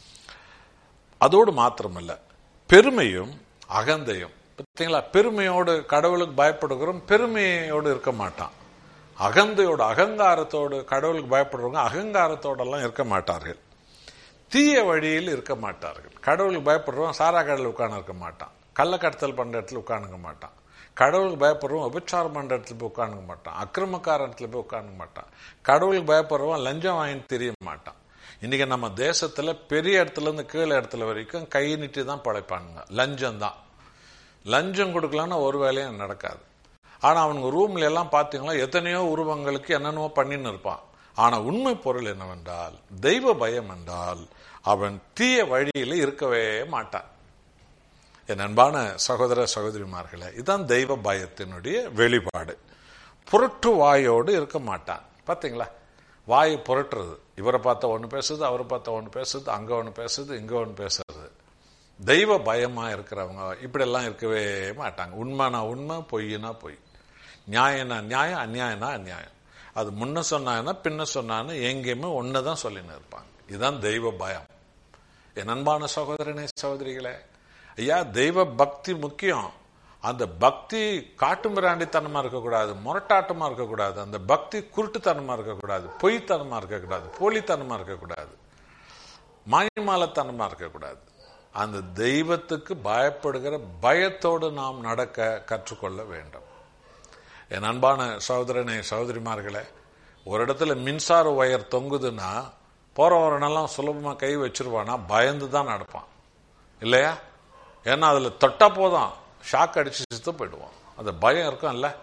அதோடு மாத்திரமல்ல, பெருமையும் அகந்தையும். பார்த்தீங்களா? பெருமையோடு கடவுளுக்கு பயப்படுகிறோம், பெருமையோடு இருக்க மாட்டான். அகந்தையோடு, அகங்காரத்தோடு கடவுளுக்கு பயப்படுறவங்க அகங்காரத்தோடெல்லாம் இருக்க மாட்டார்கள். தீய வழியில் இருக்க மாட்டார்கள். கடவுளுக்கு பயப்படுறவன் சாரா கடையில் உட்கார்ந்து இருக்க மாட்டான், கள்ளக்கடத்தல் பண்ற இடத்துல உட்காந்துக்க மாட்டான். கடவுளுக்கு பயப்படுறவன் விபச்சாரம் பண்ற இடத்துல போய் உட்காந்துக்க மாட்டான், அக்கிரமக்கார இடத்துல போய் உட்காந்துக்க மாட்டான். கடவுளுக்கு பயப்படுறவன் லஞ்சம் வாங்கிட்டு தெரிய மாட்டான். இன்னைக்கு நம்ம தேசத்துல பெரிய இடத்துல இருந்து கீழே இடத்துல வரைக்கும் கை நீட்டி தான் படைப்பானுங்க. லஞ்சம் தான். லஞ்சம் கொடுக்கலன்னா ஒரு வேலையும் நடக்காது. ஆனா அவனுங்க ரூம்ல எல்லாம் பாத்தீங்களா எத்தனையோ உருவங்களுக்கு என்னென்னவோ பண்ணின்னு இருப்பான். ஆனா உண்மை பொருள் என்னவென்றால் தெய்வ பயம் என்றால் அவன் தீய வழியில இருக்கவே மாட்டான். என் அன்பான சகோதர சகோதரிமார்களே, இதுதான் தெய்வ பயத்தினுடைய வெளிப்பாடு. புரட்டு வாயோடு இருக்க மாட்டான். பாத்தீங்களா? வாயை புரட்டுறது, இவரை பார்த்தா ஒண்ணு பேசுது, அவரை பார்த்தா ஒண்ணு பேசுது, அங்க ஒண்ணு பேசுது, இங்க ஒண்ணு பேசுறது. தெய்வ பயமா இருக்கிறவங்க இப்படி எல்லாம் இருக்கவே மாட்டாங்க. உண்மைனா உண்மை, பொய்னா பொய், நியாயனா நியாயம், அநியாயனா அநியாயம். அது முன்ன சொன்னாங்கன்னா பின்ன சொன்னான்னு எங்கேயுமே ஒன்னதான் சொல்லின்னு இருப்பாங்க. இதுதான் தெய்வ பயம். என் அன்பான சகோதரனே சகோதரிகளே, ஐயா, தெய்வ பக்தி முக்கியம். அந்த பக்தி காட்டுமிராண்டித்தனமா இருக்கக்கூடாது, முரட்டாட்டமா இருக்கக்கூடாது. அந்த பக்தி குருட்டுத்தனமா இருக்கக்கூடாது, பொய்த்தனமா இருக்கக்கூடாது, போலித்தனமா இருக்கக்கூடாது, மாயமாலத்தனமா இருக்கக்கூடாது. அந்த தெய்வத்துக்கு பயப்படுகிற பயத்தோடு நாம் நடக்க கற்றுக்கொள்ள வேண்டும். என் அன்பான சகோதரனே சகோதரிமார்களே, ஒரு இடத்துல மின்சார ஒயர் தொங்குதுன்னா போறவரெல்லாம் சுலபமா கை வச்சிருவானா? பயந்து தான் நடப்பான் இல்லையா? ஏன்னா அதுல தொட்டா போதும் ஷாக் அடிச்சு சித்து போயிடுவான். அந்த பயம் இருக்கும் இல்ல?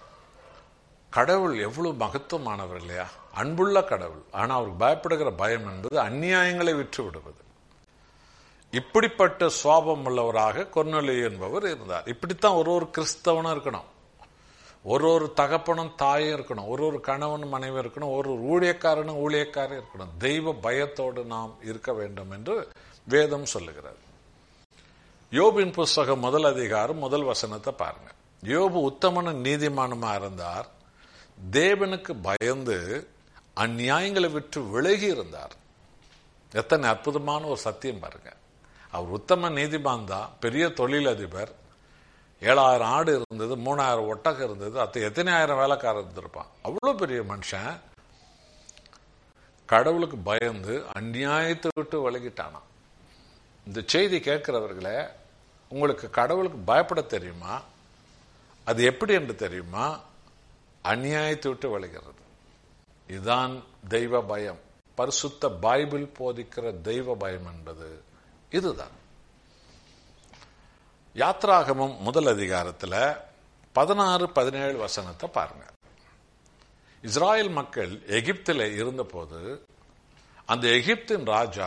கடவுள் எவ்வளவு மகத்துவமானவர் இல்லையா? அன்புள்ள கடவுள். ஆனா அவருக்கு பயப்படுகிற பயம் என்பது அநியாயங்களை விற்று விடுவது. இப்படிப்பட்ட சுவாபம் உள்ளவராக கொர்நேலியு என்பவர் இருந்தார். இப்படித்தான் ஒரு கிறிஸ்தவனும் இருக்கணும், ஒரு தகப்பனும் தாயும் இருக்கணும், ஒரு கணவனும் மனைவி இருக்கணும், ஒரு ஊழியக்காரனும் ஊழியக்காரன் இருக்கணும். தெய்வ பயத்தோடு நாம் இருக்க வேண்டும் என்று வேதம் சொல்லுகிறது. யோபின் புஸ்தகம் 1 அதிகாரம் 1 வசனத்தை பாருங்க. யோபு உத்தமனும் நீதிமானுமா இருந்தார், தேவனுக்கு பயந்து அந்நியாயங்களை விட்டு விலகி இருந்தார். எத்தனை அற்புதமான ஒரு சத்தியம் பாருங்க. அவர் உத்தம நீதிமான் தான், பெரிய தொழிலதிபர், 7000 ஆடு இருந்தது, 3000 ஒட்டகம் இருந்தது, எத்தனை ஆயிரம் வேலைக்காரர் இருந்திருப்பான். அவ்வளவு பெரிய மனுஷன் கடவுளுக்கு பயந்து அநியாயத்தை விட்டு விலகிட்டானா. இந்த செய்தி கேட்கிறவர்களே, உங்களுக்கு கடவுளுக்கு பயப்பட தெரியுமா? அது எப்படி என்று தெரியுமா? அநியாயத்தை விட்டு விலகிறது. இதுதான் தெய்வ பயம். பரிசுத்த பைபிள் போதிக்கிற தெய்வ பயம் என்பது இதுதான். யாத்ராகமம் முதல் அதிகாரத்துல 16-17 வசனத்தை பாருங்க. இஸ்ராயல் மக்கள் எகிப்தில் இருந்தபோது அந்த எகிப்தின் ராஜா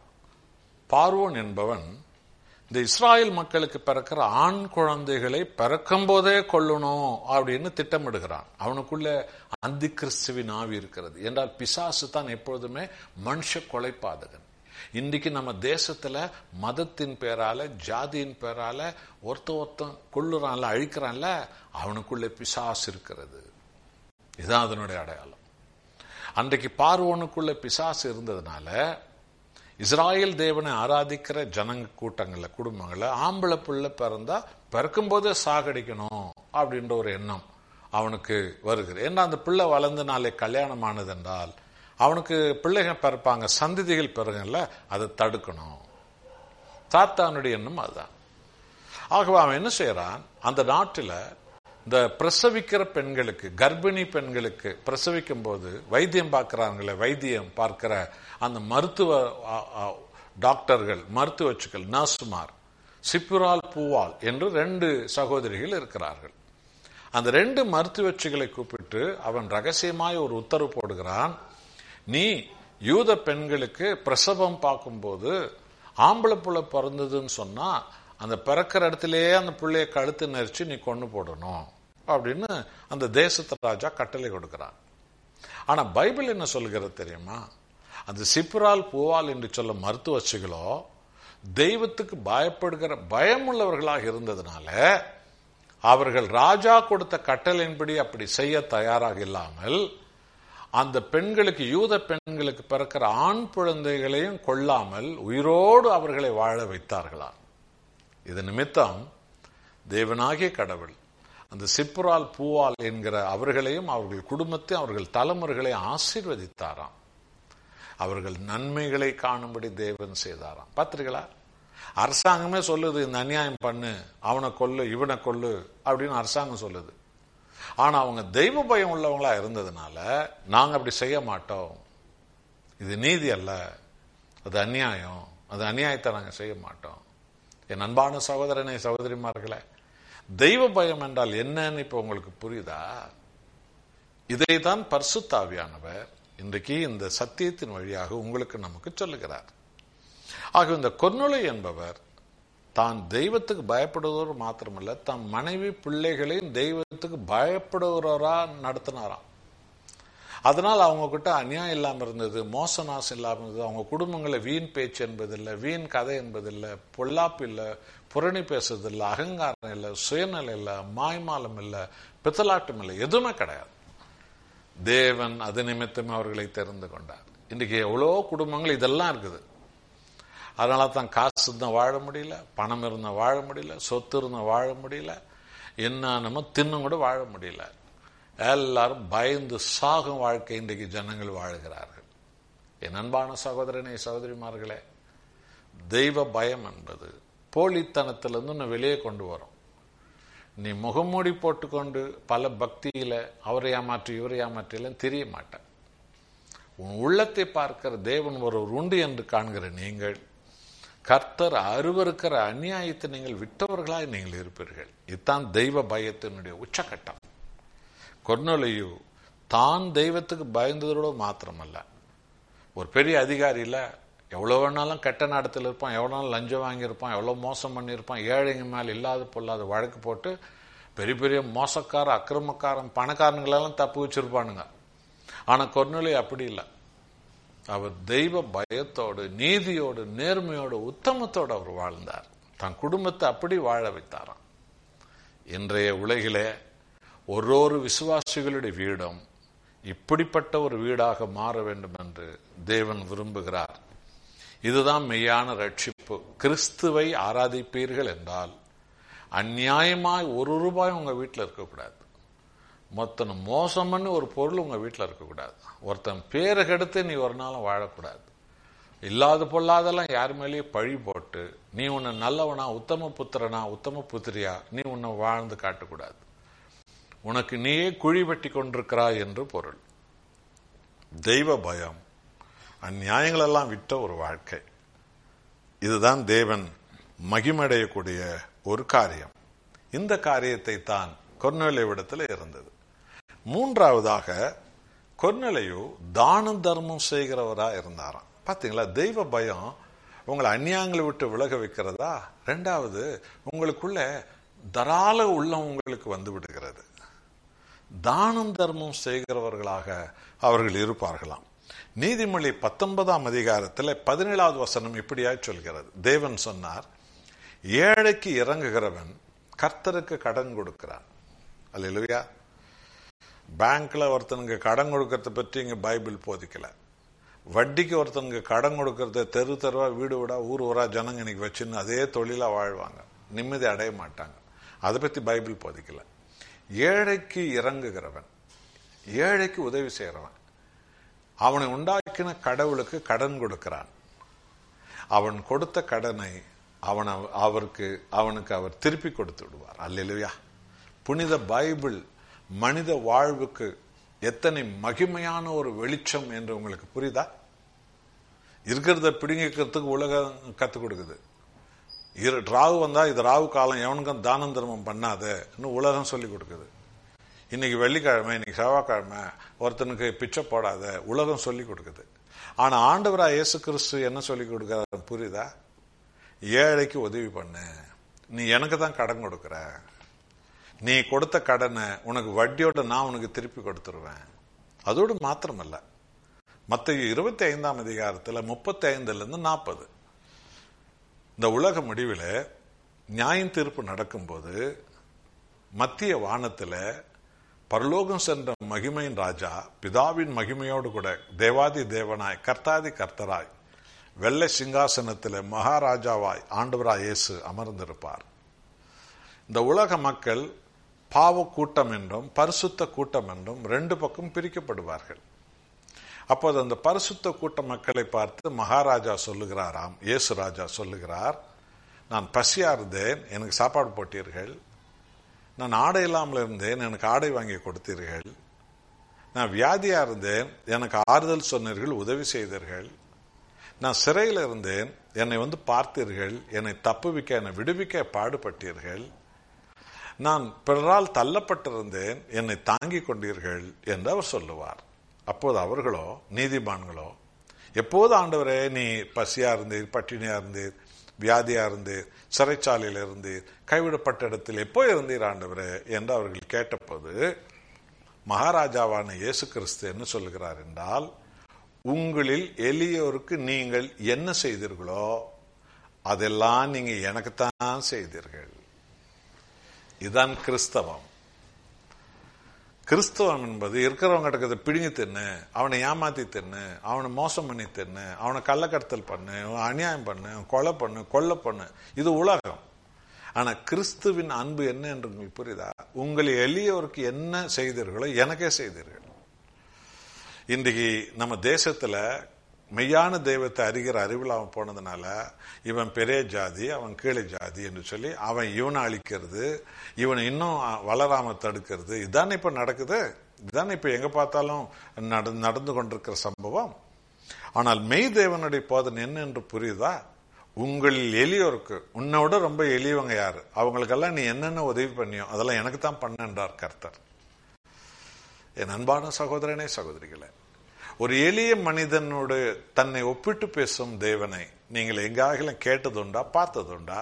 பார்வோன் என்பவன் இந்த இஸ்ராயல் மக்களுக்கு பிறக்கிற ஆண் குழந்தைகளை பிறக்கும் போதே கொல்லணும் அப்படின்னு திட்டமிடுகிறான். அவனுக்குள்ள அந்தி கிறிஸ்துவின் ஆவி இருக்கிறது. என்றால் பிசாசு தான் எப்பொழுதுமே மனுஷ கொலைப்பாதகன். இன்றைக்கு நம்ம தேசத்துல மதத்தின் பேரால ஜாதியின் பேரால ஒருத்தன் கொள்ளுறான்ல, அழிக்கிறான்ல, அவனுக்குள்ள பிசாசு இருக்கிறது. இதுதான் அதனுடைய அடையாளம். அன்றைக்கு பார்வோனுக்குள்ள பிசாசு இருந்ததுனால இஸ்ராயல் தேவனை ஆராதிக்கிற ஜனங்க கூட்டங்கள்ல, குடும்பங்கள்ல ஆம்பளை பிள்ளை பிறந்தா பிறக்கும் போதே சாகடிக்கணும் அப்படின்ற ஒரு எண்ணம் அவனுக்கு வருகிறது. ஏன்னா அந்த பிள்ளை வளர்ந்து நாளை கல்யாணம் ஆனது என்றால் அவனுக்கு பிள்ளைகள் பிறப்பாங்க, சந்ததிகள் பிறகுல அதை தடுக்கணும். சாத்தானுடைய எண்ணம் அதுதான். ஆகவே அவன் என்ன செய்யறான், அந்த நாட்டில் இந்த பிரசவிக்கிற பெண்களுக்கு, கர்ப்பிணி பெண்களுக்கு பிரசவிக்கும் போது வைத்தியம் பார்க்கிறாங்களே, வைத்தியம் பார்க்கிற அந்த மருத்துவ டாக்டர்கள், மருத்துவச்சுக்கள், நர்சுமார், சிப்புரால் பூவால் என்று 2 சகோதரிகள் இருக்கிறார்கள். அந்த 2 மருத்துவச்சுகளை கூப்பிட்டு அவன் ரகசியமாய் ஒரு உத்தரவு போடுகிறான். நீ யூத பெண்களுக்கு பிரசவம் பார்க்கும்போது ஆம்பளை புள்ள பிறந்ததுன்னு சொன்னா அந்த பிறக்கிற இடத்திலேயே அந்த பிள்ளைய கழுத்து நெரிச்சு நீ கொண்டு போடணும் அப்படின்னு அந்த தேசத்து ராஜா கட்டளை கொடுக்கிறான். ஆனா பைபிள் என்ன சொல்லுகிறது தெரியுமா, அந்த சிப்புரால் பூவால் என்று சொல்ல மருத்துவச்சிகளோ தெய்வத்துக்கு பயப்படுகிற பயமுள்ளவர்களாக இருந்ததுனால அவர்கள் ராஜா கொடுத்த கட்டளையின்படி அப்படி செய்ய தயாராக இல்லாமல் அந்த பெண்களுக்கு, யூத பெண்களுக்கு பிறக்கிற ஆண் குழந்தைகளையும் கொல்லாமல் உயிரோடு அவர்களை வாழ வைத்தார்களாம். இது நிமித்தம் தேவனாகிய கடவுள் அந்த சிப்புரால் பூவால் என்கிற அவர்களையும் அவர்கள் குடும்பத்தையும் அவர்கள் தலைமுறைகளை ஆசீர்வதித்தாராம். அவர்கள் நன்மைகளை காணும்படி தேவன் செய்தாராம். பார்த்திருங்களா? அரசாங்கமே சொல்லுது, இந்த அநியாயம் பண்ணு, அவனை கொல்லு, இவனை கொல்லு அப்படின்னு அரசாங்கம் சொல்லுது. ஆனா அவங்க தெய்வ பயம் உள்ளவங்களா இருந்ததுனால நாங்க அப்படி செய்ய மாட்டோம், இது நீதி அல்ல, அது அநியாயம், அது அநியாயத்தை நாங்க செய்ய மாட்டோம். என் அன்பான சகோதரனை, சகோதரிமார்களே, தெய்வ பயம் என்றால் என்னன்னு இப்ப உங்களுக்கு புரியுதா? இதைத்தான் பரிசுத்த ஆவியானவர் இன்றைக்கு இந்த சத்தியத்தின் வழியாக உங்களுக்கு நமக்கு சொல்லுகிறார். ஆக இந்த கொர்நேலியு என்பவர் தான் தெய்வத்துக்கு பயப்படுவதோடு மாத்திரமல்ல, தன் மனைவி பிள்ளைகளையும் தெய்வத்துக்கு பயப்படுகிறவரா நடத்தினாராம். அதனால் அவங்க கிட்ட அநியாயம் இல்லாமல் இருந்தது, மோச நாசம் இல்லாமல் இருந்தது. அவங்க குடும்பங்களை வீண் பேச்சு என்பதில்லை, வீண் கதை என்பதில்லை, பொல்லாப்பு இல்லை, புரணி பேசுறதில்லை, அகங்காரம் இல்லை, சுயநலம் இல்லை, மாய்மாலம் இல்லை, பித்தலாட்டம் இல்லை, எதுவுமே கிடையாது. தேவன் அது நிமித்தமே அவர்களை தெரிந்து கொண்டார். இன்றைக்கு எவ்வளோ குடும்பங்கள் இதெல்லாம் இருக்குது. அதனால தான் காசு இருந்தால் வாழ முடியல, பணம் இருந்தால் வாழ முடியல, சொத்து இருந்தால் வாழ முடியல, என்னென்னமோ தின்னும் கூட வாழ முடியல. எல்லாரும் பயந்து சாகும் வாழ்க்கை இன்றைக்கு ஜனங்கள் வாழுகிறார்கள். என் அன்பான சகோதரனே, சகோதரிமார்களே, தெய்வ பயம் என்பது போலித்தனத்திலிருந்து நான் வெளியே கொண்டு வரும். நீ முகமூடி போட்டுக்கொண்டு பல பக்தியில அவரை ஏமாற்றி இவரை ஏமாற்றிலாம் தெரிய மாட்டேன். உன் உள்ளத்தை பார்க்கிற தேவன் ஒருவர் உண்டு என்று காண்கிற நீங்கள் கர்த்தர் அருவருக்கிற அநியாயத்தை நீங்கள் விட்டவர்களாய் நீங்கள் இருப்பீர்கள். இதுதான் தெய்வ பயத்தினுடைய உச்சகட்டம். கொர்நேலியு தான் தெய்வத்துக்கு பயந்ததோடு மாத்திரமல்ல, ஒரு பெரிய அதிகாரியில எவ்வளவு வேணாலும் கெட்ட நடத்தில் இருப்பான், எவ்வளவு லஞ்சம் வாங்கியிருப்பான், எவ்வளவு மோசம் பண்ணியிருப்பான், ஏழைங்க மேல இல்லாத பொல்லாத வழக்கு போட்டு பெரிய பெரிய மோசக்கார, அக்கிரமக்காரன், பணக்காரங்களெல்லாம் தப்பு வச்சிருப்பானுங்க. ஆனா கொர்நேலியு அப்படி இல்லை. அவர் தெய்வ பயத்தோடு, நீதியோடு, நேர்மையோடு, உத்தமத்தோடு அவர் வாழ்ந்தார். தன் குடும்பத்தை அப்படி வாழ வைத்தாராம். இன்றைய உலகிலே ஒரு விசுவாசிகளுடைய வீடும் இப்படிப்பட்ட ஒரு வீடாக மாற வேண்டும் என்று தேவன் விரும்புகிறார். இதுதான் மெய்யான ரட்சிப்பு. கிறிஸ்துவை ஆராதிப்பீர்கள் என்றால் அநியாயமாய் ₹1 உங்க வீட்டில் இருக்கக்கூடாது. மொத்தம் மோசம் பண்ணி ஒரு பொருள் உங்க வீட்டில் இருக்கக்கூடாது. ஒருத்தன் பேரை கெடுத்து நீ ஒரு நாளும் வாழக்கூடாது. இல்லாத பொல்லாதெல்லாம் யார் மேலேயே பழி போட்டு நீ உன்னை நல்லவனா, உத்தம புத்திரனா, உத்தம புத்திரியா நீ உன்னை வாழ்ந்து காட்டக்கூடாது. உனக்கு நீயே குழி வெட்டி கொண்டிருக்கிறாய் என்று பொருள். தெய்வ பயம், அந்நியாயங்களெல்லாம் விட்ட ஒரு வாழ்க்கை, இதுதான் தேவன் மகிமடையக்கூடிய ஒரு காரியம். இந்த காரியத்தை தான் கொர்நேலியுவிடத்தில் இருந்தது. மூன்றாவதாக கொர்நேலியு தானம் தர்மம் செய்கிறவரா இருந்தாராம். பாத்தீங்களா, தெய்வ பயம் உங்களை அந்நியாங்களை விட்டு விலக வைக்கிறதா? ரெண்டாவது, உங்களுக்குள்ள தாராள உள்ளம் உங்களுக்கு வந்து விடுகிறது. தானம் தர்மம் செய்கிறவர்களாக அவர்கள் இருப்பார்களாம். நீதிமொழி 19ஆம் அதிகாரத்தில் 17வது வசனம் இப்படியாய் சொல்கிறது. தேவன் சொன்னார், ஏழைக்கு இறங்குகிறவன் கர்த்தருக்கு கடன் கொடுக்கிறான். அல்லேலூயா. பேங்க்ல ஒருத்தனுக்கு கடன் கொடுக்கறத பற்றி இங்க பைபிள் போதிக்கல. வட்டிக்கு ஒருத்தனுக்கு கடன் கொடுக்கறத தெரு தெருவா, வீடு வீடா, ஊர் ஊரா ஜனங்க இன்னைக்கு வச்சுன்னு அதே தொழிலா வாழ்வாங்க, நிம்மதி அடைய மாட்டாங்க. அதை பத்தி பைபிள் போதிக்கல. ஏழைக்கு இறங்குகிறவன், ஏழைக்கு உதவி செய்கிறவன், அவனை உண்டாக்கின கடவுளுக்கு கடன் கொடுக்கிறான். அவன் கொடுத்த கடனை அவனுக்கு அவர் திருப்பி கொடுத்து விடுவார். அல்லேலூயா. புனித பைபிள் மனித வாழ்வுக்கு எத்தனை மகிமையான ஒரு வெளிச்சம் என்று உங்களுக்கு புரியுதா? இருக்கிறத பிடிங்கிறதுக்கு உலகம் கத்துக் கொடுக்குது. ராவு வந்தா இது ராவு காலம், எவனுக்கும் தானம் தர்மம் பண்ணாத உலகம் சொல்லி கொடுக்குது. இன்னைக்கு வெள்ளிக்கிழமை, இன்னைக்கு செவ்வாய்க்கிழமை, ஒருத்தனுக்கு பிச்சை போடாத உலகம் சொல்லி கொடுக்குது. ஆனா ஆண்டவராய் இயேசு கிறிஸ்து என்ன சொல்லி கொடுக்கிறார் புரியுதா? ஏழைக்கு உதவி பண்ணு, நீ எனக்கு தான் கடன் கொடுக்கிற, நீ கொடுத்த கடனை உனக்கு வட்டியோட நான் உனக்கு திருப்பி கொடுத்துருவேன். அதோடு மாத்திரமல்ல, மத்தேயு 25ஆம் அதிகாரத்தில் 35லிருந்து 40 இந்த உலக முடிவில் நியாயம் தீர்ப்பு நடக்கும்போது மத்திய வானத்தில் பரலோகம் சென்ற மகிமையின் ராஜா பிதாவின் மகிமையோடு கூட தேவாதி தேவனாய் கர்த்தாதி கர்த்தராய் வெள்ளை சிங்காசனத்தில் மகாராஜாவாய் ஆண்டவராய் இயேசு அமர்ந்திருப்பார். இந்த உலக மக்கள் பாவ கூட்டம் என்றும் பரிசுத்த கூட்டம் என்றும் ரெண்டு பக்கம் பிரிக்கப்படுவார்கள். அப்போது அந்த பரிசுத்த கூட்ட மக்களை பார்த்து மகாராஜா சொல்லுகிறாராம், இயேசு ராஜா சொல்லுகிறார், நான் பசியா இருந்தேன், எனக்கு சாப்பாடு போட்டீர்கள். நான் ஆடை இல்லாமல் இருந்தேன், எனக்கு ஆடை வாங்கி கொடுத்தீர்கள். நான் வியாதியா இருந்தேன், எனக்கு ஆறுதல் சொன்னீர்கள், உதவி செய்தீர்கள். நான் சிறையில் இருந்தேன், என்னை வந்து பார்த்தீர்கள், என்னை தப்புவிக்க, என்னை விடுவிக்க பாடுபட்டீர்கள். நான் பிறரால் தள்ளப்பட்டிருந்தேன், என்னை தாங்கிக் கொண்டீர்கள் என்று அவர் சொல்லுவார். அப்போது அவர்களோ, நீதிமான்களோ, எப்போது ஆண்டவரே நீ பசியா இருந்தீர், பட்டினியா இருந்தீர், வியாதியா இருந்தீர், சிறைச்சாலையில் இருந்தீர், கைவிடப்பட்ட இடத்தில் எப்போ இருந்தீர் ஆண்டவரே என்று அவர்கள் கேட்டபோது மகாராஜாவான இயேசு கிறிஸ்து என்ன சொல்லுகிறார் என்றால், உங்களில் எளியோருக்கு நீங்கள் என்ன செய்தீர்களோ அதெல்லாம் நீங்க எனக்குத்தான் செய்தீர்கள். இதுதான் கிறிஸ்தவம். கிறிஸ்தவம் என்பது இருக்கிறவங்க கிட்ட பிடுங்கி தின்னு, அவனை ஏமாத்தி தின்னு, அவனை மோசம் பண்ணி தின்னு, அவனை கள்ளக்கடத்தல் பண்ணு, அநியாயம் பண்ணு, கொலை பண்ணு, கொள்ளை பண்ணு, இது உலகம். ஆனா கிறிஸ்துவின் அன்பு என்ன என்று உங்களுக்கு புரியுதா? உங்களை எளியோருக்கு என்ன செய்தீர்களோ எனக்கே செய்தீர்கள். இன்றைக்கு நம்ம தேசத்துல மெய்யான தெய்வத்தை அறிகிற அறிவில்லாம போனதுனால இவன் பெரிய ஜாதி, அவன் கீழே ஜாதி என்று சொல்லி அவன் இவனை அழிக்கிறது, இவனை இன்னும் வளராம தடுக்கிறது, இதுதானே இப்ப நடக்குது. இதுதானே இப்ப எங்க பார்த்தாலும் நடந்து கொண்டிருக்கிற சம்பவம். ஆனால் மெய் தேவனுடைய போதனை என்ன என்று புரியுதா? உங்களில் எளியோருக்கு, உன்னோட ரொம்ப எளியவங்க யாரு, அவங்களுக்கெல்லாம் நீ என்னென்ன உதவி பண்ணியோ அதெல்லாம் எனக்கு தான் பண்ண என்றார் கர்த்தர். என் அன்பான சகோதரனே சகோதரிகளே, ஒரு எளிய மனிதனோடு தன்னை ஒப்பிட்டு பேசும் தேவனை நீங்கள் எங்காகிலும் கேட்டதுண்டா, பார்த்ததுண்டா?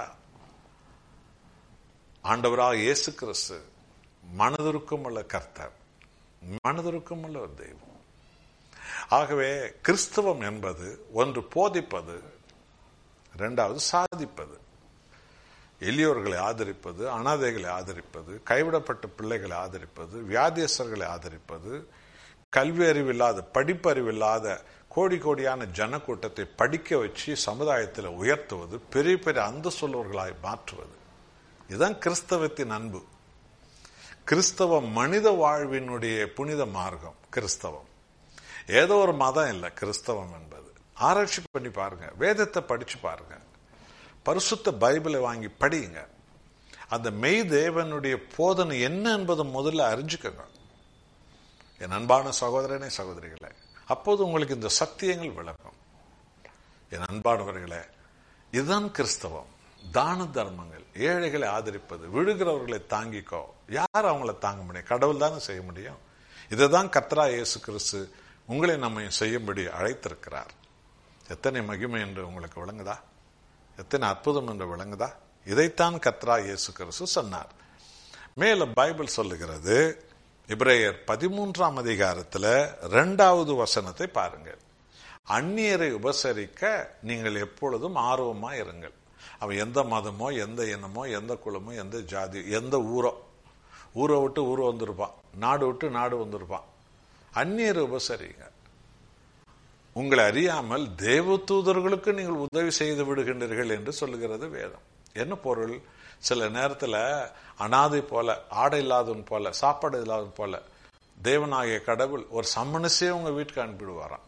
ஆண்டவராக இயேசு கிறிஸ்து மனதுருக்கம் உள்ள கர்த்தர், மனதுருக்கம் உள்ள ஒரு தெய்வம். ஆகவே கிறிஸ்தவம் என்பது ஒன்று போதிப்பது, இரண்டாவது சாதிப்பது. எளியோர்களை ஆதரிப்பது, அனாதைகளை ஆதரிப்பது, கைவிடப்பட்ட பிள்ளைகளை ஆதரிப்பது, வியாதியஸ்தர்களை ஆதரிப்பது, கல்வி அறிவில்லாத, படிப்பு அறிவில்லாத கோடி கோடியான ஜனக்கூட்டத்தை படிக்க வச்சு சமுதாயத்தில் உயர்த்துவது, பெரிய பெரிய அந்தஸ்துள்ளவர்களாய் மாற்றுவது. இதுதான் கிறிஸ்தவத்தின் அன்பு. கிறிஸ்தவம் மனித வாழ்வினுடைய புனித மார்க்கம். கிறிஸ்தவம் ஏதோ ஒரு மதம் இல்லை. கிறிஸ்தவம் என்பது ஆராய்ச்சி பண்ணி பாருங்க, வேதத்தை படிச்சு பாருங்க, பரிசுத்த பைபிளை வாங்கி படியுங்க. அந்த மெய் தேவனுடைய போதனை என்ன என்பதை முதல்ல அறிஞ்சுக்கங்க என் அன்பான சகோதரனே சகோதரிகளே. அப்போது உங்களுக்கு இந்த சத்தியங்கள் விளக்கும். என் அன்பானவர்களே, இதுதான் கிறிஸ்தவம். தான தர்மங்கள், ஏழைகளை ஆதரிப்பது, விழுகிறவர்களை தாங்கிக்கோ. யார் அவங்கள தாங்க முடியும்? கடவுள் தானே செய்ய முடியும். இதைதான் கர்த்தராகிய இயேசு கிறிஸ்து உங்களை நம்ம செய்யும்படி அழைத்திருக்கிறார். எத்தனை மகிமை என்று உங்களுக்கு விளங்குதா? எத்தனை அற்புதம் என்று விளங்குதா? இதைத்தான் கர்த்தராகிய இயேசு கிறிஸ்து சொன்னார். மேலும் பைபிள் சொல்லுகிறது, எபிரேயர் 13ஆம் அதிகாரத்தில் 2வது வசனத்தை பாருங்கள். அந்நியரை உபசரிக்க நீங்கள் எப்பொழுதும் ஆர்வமா இருங்கள். அவன் எந்த மதமோ, எந்த இனமோ, எந்த குலமோ, எந்த ஜாதி, எந்த ஊரை விட்டு ஊர் வந்திருப்பான், நாடு விட்டு நாடு வந்திருப்பான். அந்நியரை உபசரிங்க. உங்களை அறியாமல் தேவதூதர்களுக்கு நீங்கள் உதவி செய்து விடுகின்றீர்கள் என்று சொல்லுகிறது வேதம். என்ன பொருள்? சில நேரத்தில் அனாதை போல, ஆடை இல்லாதவன் போல, சாப்பாடு இல்லாதவன் போல தேவனாகிய கடவுள் ஒரு சம்மனசே உங்க வீட்டுக்கு அனுப்பிடுவாராம்.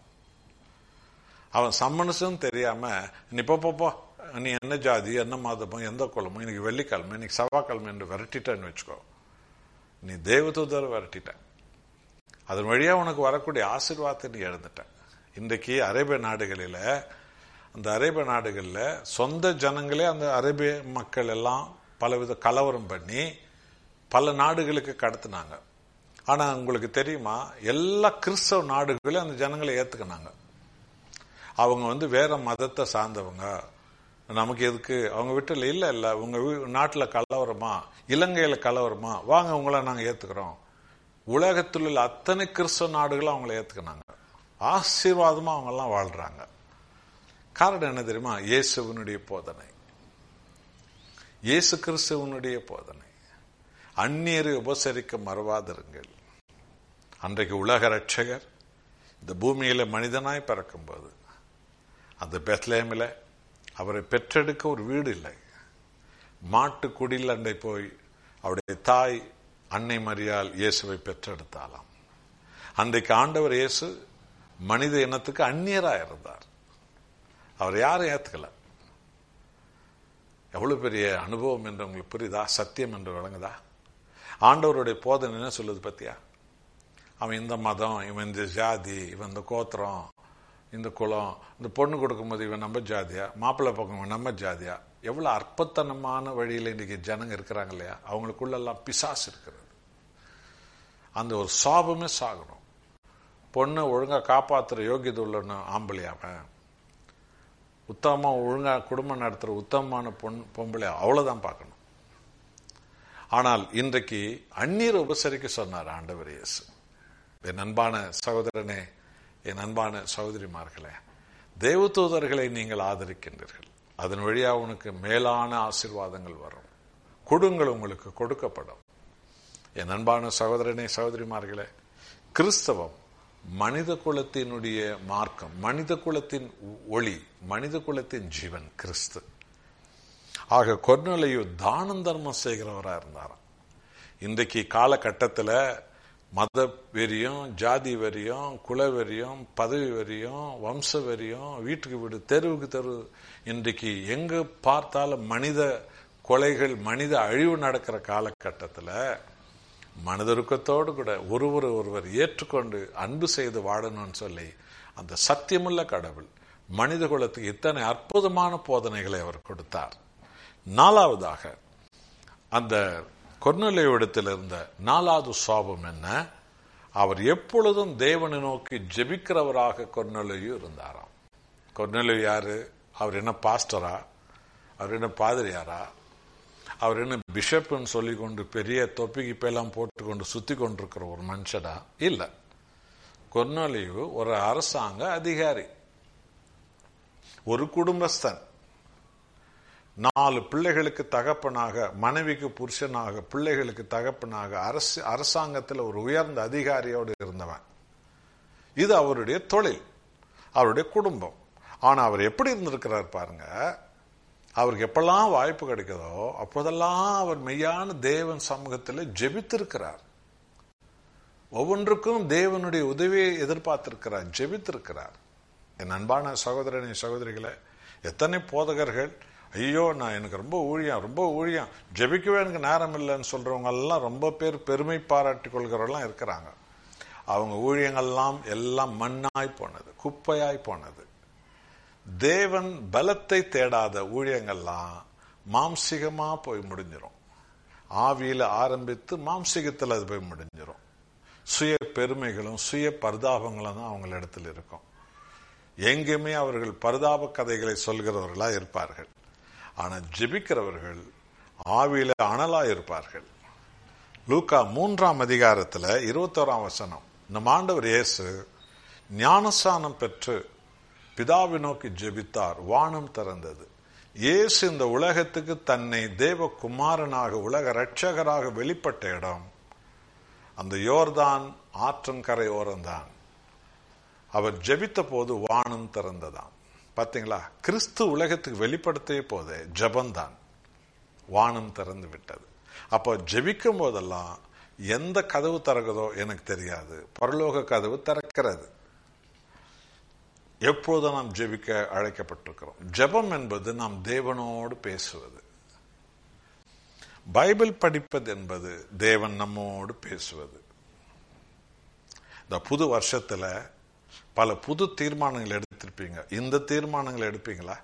அவன் சம்மனசும் தெரியாம, நீ போ, நீ என்ன ஜாதி, என்ன மதமோ, எந்த குலமோ, இன்னைக்கு வெள்ளிக்கிழமை, இன்னைக்கு செவ்வாய்க்கிழமை என்று விரட்டிட்டேன்னு வச்சுக்கோ. நீ தேவதூதரை விரட்டிட்ட. அதன் வழியா உனக்கு வரக்கூடிய ஆசீர்வாதத்தை நீ எழுந்துட்ட. இன்றைக்கு அரேபிய நாடுகளில், அந்த அரேபிய நாடுகளில் சொந்த ஜனங்களே அந்த அரேபிய மக்கள் எல்லாம் பலவித கலவரம் பண்ணி பல நாடுகளுக்கு கடத்தினாங்க. ஆனா உங்களுக்கு தெரியுமா, எல்லா கிறிஸ்தவ நாடுகளையும் அந்த ஜனங்களை ஏத்துக்கினாங்க. அவங்க வேற மதத்தை சார்ந்தவங்க, நமக்கு எதுக்கு அவங்க வீட்டில் இல்ல உங்க நாட்டில் கலவரமா, இலங்கையில கலவரமா, வாங்க உங்களை நாங்க ஏத்துக்கிறோம். உலகத்தில் உள்ள அத்தனை கிறிஸ்தவ நாடுகளும் அவங்களை ஏத்துக்கினாங்க. ஆசீர்வாதமா அவங்க எல்லாம் வாழ்றாங்க. காரணம் என்ன தெரியுமா? இயேசுவினுடைய போதனை, இயேசு கிறிஸ்துவனுடைய போதனை. அந்நியரை உபசரிக்க மறவாதிருங்கள். அன்றைக்கு உலக ரட்சகர் இந்த பூமியில மனிதனாய் பிறக்கும்போது அந்த பெத்லேமில் அவரை பெற்றெடுக்க ஒரு வீடு இல்லை. மாட்டு குடியில் அண்டை போய் அவருடைய தாய் அன்னை மரியாள் இயேசுவை பெற்றெடுத்தாலாம். அன்றைக்கு ஆண்டவர் இயேசு மனித இனத்துக்கு அந்நியராக இருந்தார். அவர் யாரும் ஏத்துக்கல. எவ்வளவு பெரிய அனுபவம் என்று உங்களுக்கு புரியுதா? சத்தியம் என்று விளங்குதா? ஆண்டவருடைய போதனை என்ன சொல்லுது பத்தியா? அவன் இந்த மதம், இவன் இந்த ஜாதி, இவன் இந்த கோத்திரம், இந்த குலம், இந்த பொண்ணு கொடுக்கும்போது இவன் நம்ம ஜாதியா, மாப்பிள்ளை பக்கம் நம்ம ஜாதியா. எவ்வளவு அற்பத்தனமான வழியில் இன்னைக்கு ஜனங்க இருக்கிறாங்க இல்லையா? அவங்களுக்குள்ளெல்லாம் பிசாசு இருக்கிறது. அந்த ஒரு சாபமே சாகணும். பொண்ணு ஒழுங்கா காப்பாத்துற யோகியதை உள்ளன்னு ஆம்பளையாம, உத்தமமா ஒழுங்கா குடும்பம் நடத்துற உத்தமமான பொம்பளை, அவ்வளவுதான் பார்க்கணும். ஆனால் இன்றைக்கு அந்நியரை உபசரிக்க சொன்னார் ஆண்டவர் இயேசு. என் அன்பான சகோதரனே, என் அன்பான சகோதரிமார்களே, தேவதூதர்களை நீங்கள் ஆதரிக்கின்றீர்கள். அதன் வழியா உனக்கு மேலான ஆசீர்வாதங்கள் வரும். கொடுங்கள், உங்களுக்கு கொடுக்கப்படும். என் அன்பான சகோதரனே, சகோதரிமார்களே, கிறிஸ்தவம் மனித குலத்தினுடைய மார்க்கம், மனித குலத்தின் ஒளி, மனித குலத்தின் ஜீவன் கிறிஸ்து. ஆக கொர்நேலியு தானம் தர்மம் செய்கிறவராக இருந்தாராம். இன்றைக்கு காலகட்டத்தில் மத வெறியும், ஜாதி வெறியும், குல வெறியும், பதவி வெறியும், வம்ச வெறியும், வீட்டுக்கு வீடு, தெருவுக்கு தெரு, இன்றைக்கு எங்க பார்த்தாலும் மனித கொலைகள், மனித அழிவு நடக்கிற காலகட்டத்தில் மனிதருக்கத்தோடு கூட ஒருவர் ஏற்றுக்கொண்டு அன்பு செய்து வாழணும்னு சொல்லி அந்த சத்தியமுள்ள கடவுள் மனித குலத்துக்கு இத்தனை அற்புதமான போதனைகளை அவர் கொடுத்தார். 4வதாக அந்த கொர்நேலியுவிடத்தில் இருந்த 4வது சாபம் என்ன? அவர் எப்பொழுதும் தேவனை நோக்கி ஜெபிக்கிறவராக கொர்நேலியு இருந்தாராம். கொர்நேலியு யாரு? அவர் என்ன பாஸ்டரா? அவர் என்ன பாதிரியாரா? அவர் என்ன பிஷப்னு சொல்லிக்கொண்டு பெரிய தொப்பிக்கு போட்டுக்கொண்டு சுத்தி கொண்டிருக்கிற ஒரு மனுஷனா? இல்ல. கொர்நேலியு ஒரு அரசாங்க அதிகாரி, ஒரு குடும்பஸ்தன், 4 பிள்ளைகளுக்கு தகப்பனாக, மனைவிக்கு புருஷனாக, பிள்ளைகளுக்கு தகப்பனாக, அரசாங்கத்தில் ஒரு உயர்ந்த அதிகாரியோடு இருந்தவன். இது அவருடைய தொழில், அவருடைய குடும்பம். ஆனா அவர் எப்படி இருந்திருக்கிறார் பாருங்க. அவருக்கு எப்பெல்லாம் வாய்ப்பு கிடைக்குதோ அப்போதெல்லாம் அவர் மெய்யான தேவன் சமூகத்தில் ஜெபித்திருக்கிறார். ஒவ்வொன்றுக்கும் தேவனுடைய உதவியை எதிர்பார்த்திருக்கிறார், ஜெபித்திருக்கிறார். என் அன்பான சகோதரனை, சகோதரிகளை, எத்தனை போதகர்கள், ஐயோ நான் எனக்கு ரொம்ப ஊழியம், ஜெபிக்கவே எனக்கு நேரம் இல்லைன்னு சொல்றவங்க எல்லாம் ரொம்ப பேர் பெருமை பாராட்டி கொள்கிறவெல்லாம் இருக்கிறாங்க. அவங்க ஊழியங்கள்லாம் எல்லாம் மண்ணாய் போனது, குப்பையாய் போனது. தேவன் பலத்தை தேடாத ஊழியங்கள்லாம் மாம்சிகமா போய் முடிஞ்சிடும். ஆவியில ஆரம்பித்து மாம்சிகத்தில் அது போய் முடிஞ்சிடும். சுய பெருமைகளும் சுய பரிதாபங்களும் தான் அவங்க இடத்துல இருக்கும். எங்கேயுமே அவர்கள் பரிதாப கதைகளை சொல்கிறவர்களா இருப்பார்கள். ஆனா ஜெபிக்கிறவர்கள் ஆவியில அனலா இருப்பார்கள். லூக்கா 3ஆம் அதிகாரத்துல 21ஆம் வசனம், நம் ஆண்டவர் இயேசு ஞானஸ்நானம் பெற்று பிதாவை நோக்கி ஜெபித்தார், வானம் திறந்தது. இயேசு இந்த உலகத்துக்கு தன்னை தேவகுமாரனாக உலக இரட்சகராக வெளிப்பட்ட இடம் அந்த யோர்தான் ஆற்றங்கரை ஓரம்தான். அவர் ஜெபித்த போது வானம் திறந்ததாம். பாத்தீங்களா, கிறிஸ்து உலகத்துக்கு வெளிப்படுத்திய போதே ஜபந்தான், வானம் திறந்து விட்டது. அப்போ ஜெபிக்கும் போதெல்லாம் எந்த கதவு திறக்குதோ எனக்கு தெரியாது, பரலோக கதவு திறக்கிறது. எப்போதும் நாம் ஜெபிக்க அழைக்கப்பட்டிருக்கிறோம். ஜெபம் என்பது நாம் தேவனோடு பேசுவது. பைபிள் படிப்பது என்பது தேவன் நம்மோடு பேசுவது. இந்த புது வருஷத்துல பல புது தீர்மானங்கள் எடுத்திருப்பீங்க. இந்த தீர்மானங்களை எடுப்பீங்களா?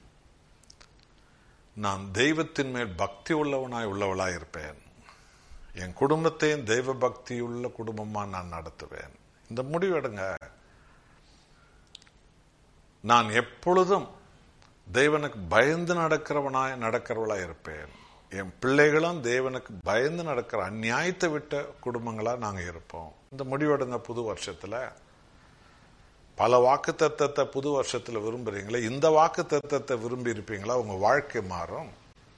நான் தெய்வத்தின் மேல் பக்தி உள்ளவளாய் இருப்பேன், என் குடும்பத்தையும் தெய்வ பக்தி உள்ள குடும்பமா நான் நடத்துவேன். இந்த முடிவெடுங்க. நான் எப்பொழுதும் தேவனுக்கு பயந்து நடக்கிறவளாய் இருப்பேன். என் பிள்ளைகளும் தேவனுக்கு பயந்து நடக்கிற அநியாயத்தை விட்ட குடும்பங்களா நாங்க இருப்போம். இந்த முடிவெடுங்க. புது வருஷத்துல பல வாக்கு தத்தத்தை புது வருஷத்துல விரும்புறீங்களே, இந்த வாக்கு தத்தத்தை விரும்பி இருப்பீங்களா? உங்க வாழ்க்கை மாறும்.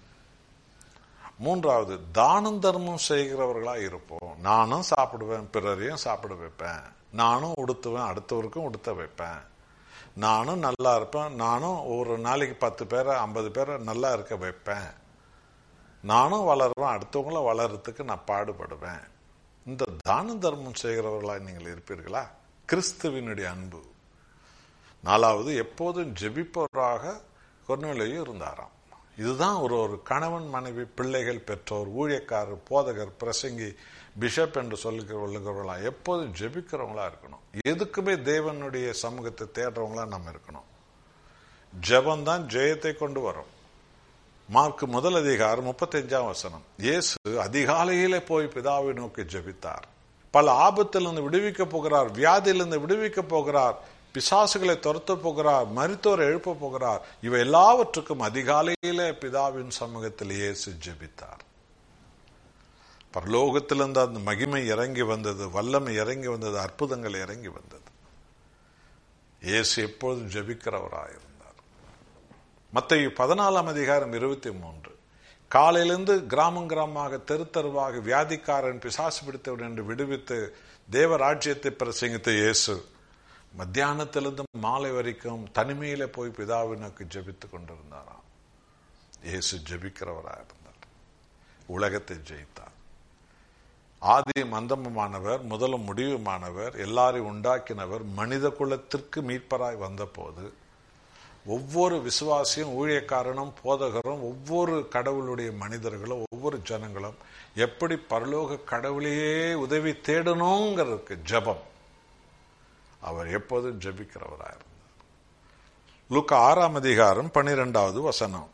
3வது, தானம் தர்மம் செய்கிறவர்களா இருப்போம். நானும் சாப்பிடுவேன், பிறரையும் சாப்பிட வைப்பேன். நானும் உடுத்துவேன், அடுத்தவருக்கும் உடுத்த வைப்பேன். நானும் நல்லா இருப்பேன். நானும் ஒரு நாளைக்கு 10 பேரை 50 பேரை நல்லா இருக்க வைப்பேன். நானும் வளருவேன், அடுத்தவங்கள வளர்றதுக்கு நான் பாடுபடுவேன். இந்த தான தர்மம் செய்கிறவர்களா நீங்கள் இருப்பீர்களா? கிறிஸ்துவினுடைய அன்பு. 4வது, எப்போதும் ஜெபிப்பவராக கொர்நேலியு இருந்தாராம். இதுதான் ஒரு கணவன் மனைவி பிள்ளைகள் பெற்றோர் ஊழியக்காரர் போதகர் பிரசங்கி பிஷப் என்று சொல்லுகிறவர்களா எப்போதும் ஜெபிக்கிறவங்களா இருக்கணும். எதுக்குமே தேவனுடைய சமூகத்தை தேடுறவங்களா நம்ம இருக்கணும். ஜெபம் தான் ஜெயத்தை கொண்டு வரும். மார்க் 1 அதிகாரம் 35ஆம் வசனம், இயேசு அதிகாலையிலே போய் பிதாவை நோக்கி ஜெபித்தார். பல ஆபத்திலிருந்து விடுவிக்க போகிறார், வியாதியிலிருந்து விடுவிக்க போகிறார், பிசாசுகளை துரத்த போகிறார், மரித்தோரை எழுப்ப போகிறார். இவை எல்லாவற்றுக்கும் அதிகாலையிலே பிதாவின் சமூகத்தில் இயேசு ஜெபித்தார். பரலோகத்திலிருந்து அந்த மகிமை இறங்கி வந்தது, வல்லமை இறங்கி வந்தது, அற்புதங்கள் இறங்கி வந்தது. இயேசு எப்பொழுதும் ஜெபிக்கிறவராயிருந்தார். மத்தேயு 14ஆம் அதிகாரம் 23, காலையிலிருந்து கிராமமாக தெரு தெருவாக வியாதிக்காரன் பிசாசு பிடித்தவன் என்று விடுவித்து தேவராஜ்யத்தை பிரசங்கித்த இயேசு மத்தியானத்திலிருந்து மாலை வரைக்கும் தனிமையில போய் பிதாவினுக்கு ஜெபித்துக் கொண்டிருந்தாராம். இயேசு ஜெபிக்கிறவராயிருந்தார். உலகத்தை ஜெயித்தார். ஆதியும் அந்தமுமானவர், முதலும் முடிவுமானவர், எல்லாரையும் உண்டாக்கினவர், மனித குலத்திற்கு மீட்பராய் வந்த போது ஒவ்வொரு விசுவாசியும் ஊழியக்காரனும் போதகரும் ஒவ்வொரு கடவுளுடைய மனிதர்களும் ஒவ்வொரு ஜனங்களும் எப்படி பரலோக கடவுளையே உதவி தேடணுங்கிறதுக்கு ஜெபம். அவர் எப்போதும் ஜெபிக்கிறவராயிருந்தார். லூக்கா 6ஆம் அதிகாரம் 12வது வசனம்,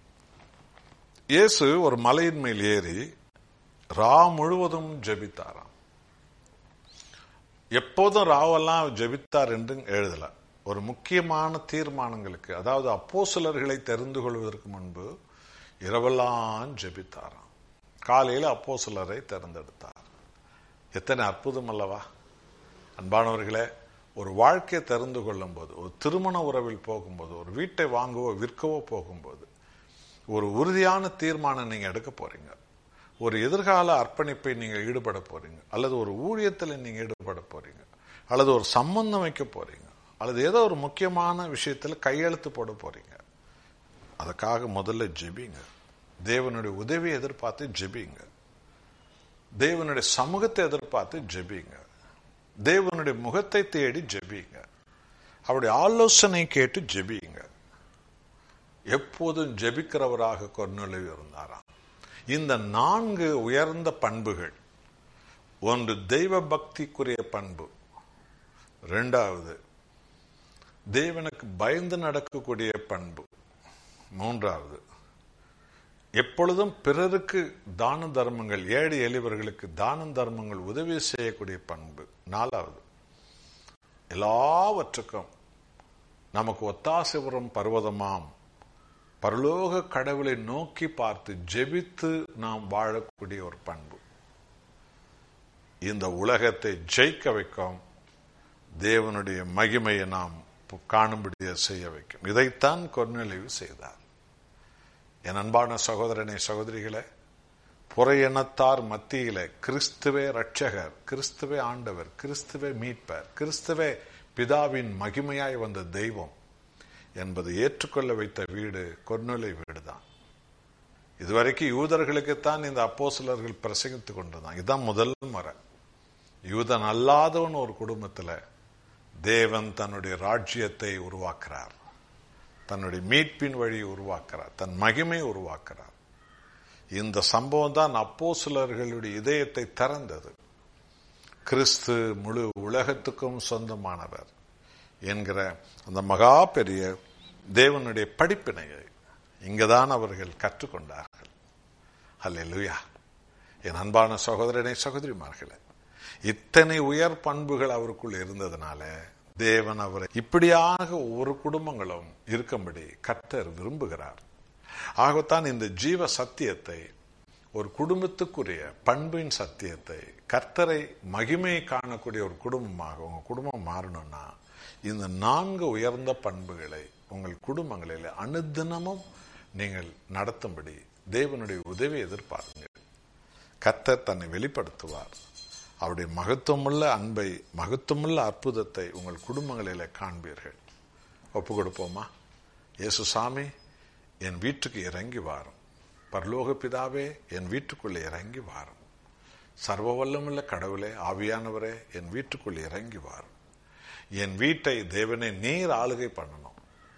இயேசு ஒரு மலையின் மேல் ஏறி ரா முழுவதும் ஜெபித்தாராம். எப்போதும் ராவெல்லாம் ஜெபித்தார் என்று எழுதல. ஒரு முக்கியமான தீர்மானங்களுக்கு, அதாவது அப்போஸ்தலர்களை தெரிந்து கொள்வதற்கு முன்பு இரவெல்லாம் ஜெபித்தாராம். காலையில் அப்போஸ்தலரை தேர்ந்தெடுத்தார். எத்தனை அற்புதம் அல்லவா அன்பானவர்களே! ஒரு வாழ்க்கையை தெரிந்து கொள்ளும் போது, ஒரு திருமண உறவில் போகும்போது, ஒரு வீட்டை வாங்கவோ விற்கவோ போகும்போது ஒரு உறுதியான தீர்மானம் நீங்க எடுக்க போறீங்க. ஒரு எதிர்கால அர்ப்பணிப்பை நீங்க ஈடுபட போறீங்க, அல்லது ஒரு ஊழியத்தில் நீங்க ஈடுபட போறீங்க, அல்லது ஒரு சம்பந்தம் வைக்க போறீங்க, அல்லது ஏதோ ஒரு முக்கியமான விஷயத்துல கையெழுத்து போட போறீங்க. அதுக்காக முதல்ல ஜெபிங்க. தேவனுடைய உதவியை எதிர்பார்த்து ஜெபிங்க. தேவனுடைய சமூகத்தை எதிர்பார்த்து ஜெபிங்க. தேவனுடைய முகத்தை தேடி ஜெபிங்க. அவருடைய ஆலோசனை கேட்டு ஜெபிங்க. எப்போதும் ஜெபிக்கிறவராக கொர்நேலியு இருந்தாராம். இந்த 4 உயர்ந்த பண்புகள், ஒன்று தெய்வ பக்திக்குரிய பண்பு, 2வது தேவனுக்கு பயந்து நடக்கக்கூடிய பண்பு, 3வது எப்பொழுதும் பிறருக்கு தான தர்மங்கள், ஏழை எளியவர்களுக்கு தான தர்மங்கள் உதவி செய்யக்கூடிய பண்பு. 4வது, எல்லாவற்றுக்கும் நமக்கு ஒத்தாசை வரும் பர்வதமாம் பரலோக கடவுளை நோக்கி பார்த்து ஜெபித்து நாம் வாழக்கூடிய ஒரு பண்பு. இந்த உலகத்தை ஜெயிக்க வைக்கும், தேவனுடைய மகிமையை நாம் காணும்படிய செய்ய வைக்கும். இதைத்தான் கொர்நேலியு செய்தார். என் அன்பான சகோதரனே, சகோதரிகளே, புற இனத்தார் மத்தியிலே கிறிஸ்துவே ரட்சகர், கிறிஸ்துவே ஆண்டவர், கிறிஸ்துவே மீட்பர், கிறிஸ்துவே பிதாவின் மகிமையாய் வந்த தெய்வம் என்பதை ஏற்றுக்கொள்ள வைத்த வீடு கொர்நேலியு வீடுதான். இதுவரைக்கும் யூதர்களுக்குத்தான் இந்த அப்போஸ்தலர்கள் பிரசங்கித்துக் கொண்டிருந்தாங்க. இதுதான் முதல் முறை யூதன் அல்லாதவன் ஒரு குடும்பத்தில் தேவன் தன்னுடைய ராஜ்யத்தை உருவாக்குறார், தன்னுடைய மீட்பின் வழியை உருவாக்குறார், தன் மகிமை உருவாக்குறார். இந்த சம்பவம் தான் அப்போஸ்தலர்களுடைய இதயத்தை திறந்தது. கிறிஸ்து முழு உலகத்துக்கும் சொந்தமானவர் என்கிற அந்த மகா பெரிய தேவனுடைய படிப்பினையை இங்குதான் அவர்கள் கற்றுக்கொண்டார்கள். அல்லேலூயா. என் அன்பான சகோதரனை, சகோதரிமார்களே, இத்தனை உயர் பண்புகள் அவருக்குள் இருந்ததுனால தேவன் அவரை இப்படியாக ஒவ்வொரு குடும்பங்களும் இருக்கும்படி கர்த்தர் விரும்புகிறார். ஆகத்தான் இந்த ஜீவ சத்தியத்தை, ஒரு குடும்பத்துக்குரிய பண்பின் சத்தியத்தை, கர்த்தரை மகிமையை காணக்கூடிய ஒரு குடும்பமாக உங்க குடும்பம் மாறணும்னா இந்த 4 உயர்ந்த பண்புகளை உங்கள் குடும்பங்களில் அனுதினமும் நீங்கள் நடத்தும்படி தேவனுடைய உதவி எதிர்பாருங்கள். கர்த்தர் தன்னை வெளிப்படுத்துவார். அவருடைய மகத்துவமுள்ள அன்பை, மகத்துவமுள்ள அற்புதத்தை உங்கள் குடும்பங்களில் காண்பீர்கள். ஒப்பு கொடுப்போமா? இயேசு சாமி, என் வீட்டுக்கு இறங்கி வாரும். பரலோக பிதாவே, என் வீட்டுக்குள்ளே இறங்கி வாரும். சர்வ வல்லமுள்ள கடவுளே, ஆவியானவரே, என் வீட்டுக்குள்ளே இறங்கி வாரும். என் வீட்டை தேவனே நீர் ஆளுகை பண்ணணும்.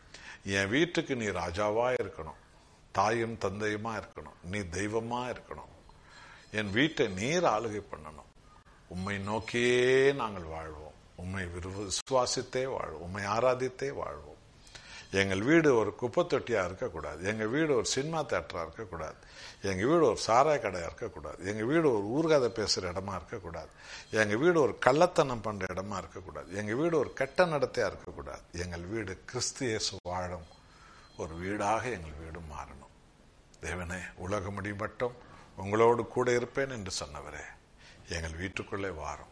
என் வீட்டுக்கு நீ ராஜாவா இருக்கணும், தாயும் தந்தையுமா இருக்கணும், நீ தெய்வமா இருக்கணும். என் வீட்டை நீர் ஆளுகை பண்ணணும். உம்மை நோக்கியே நாங்கள் வாழ்வோம், உம்மை விசுவாசித்தே வாழ்வோம், உம்மை ஆராதித்தே வாழ்வோம். எங்கள் வீடு ஒரு குப்பை தொட்டியா இருக்கக்கூடாது, எங்க வீடு ஒரு சினிமா தியேட்டரா இருக்கக்கூடாது, எங்க வீடு ஒரு சாராய கடையா இருக்கக்கூடாது, எங்க வீடு ஒரு ஊர்காதை பேசுற இடமா இருக்கக்கூடாது, எங்க வீடு ஒரு கள்ளத்தனம் பண்ற இடமா இருக்கக்கூடாது, எங்க வீடு ஒரு கெட்ட நடத்தையா இருக்கக்கூடாது. எங்கள் வீடு கிறிஸ்து இயேசு வாழும் ஒரு வீடாக எங்கள் வீடு மாறணும். தேவனே, உலக முடி மட்டும் உங்களோடு கூட இருப்பேன் என்று சொன்னவரே, எங்கள் வீட்டுக்குள்ளே வாரும்.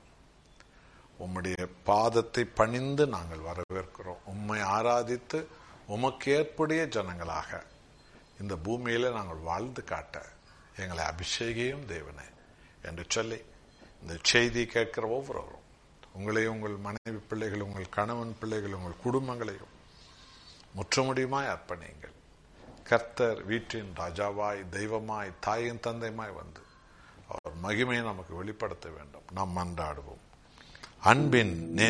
உம்முடைய பாதத்தை பணிந்து நாங்கள் வரவேற்கிறோம். உம்மை ஆராதித்து உமக்கு ஏற்புடைய ஜனங்களாக இந்த பூமியில நாங்கள் வாழ்ந்து காட்ட எங்களை அபிஷேகியும் தேவனே என்று சொல்லி இந்த செய்தி கேட்கிற ஒவ்வொருவரும் உங்களையும், உங்கள் மனைவி பிள்ளைகள், உங்கள் கணவன் பிள்ளைகள், உங்கள் குடும்பங்களையும் முற்றுமுடியுமாய் அர்ப்பணியுங்கள். கர்த்தர் வீட்டின் ராஜாவாய், தெய்வமாய், தாயின் தந்தையுமாய் வந்து அவர் மகிமையை நமக்கு வெளிப்படுத்த வேண்டும். நாம் மன்றாடுவோம். அன்பின்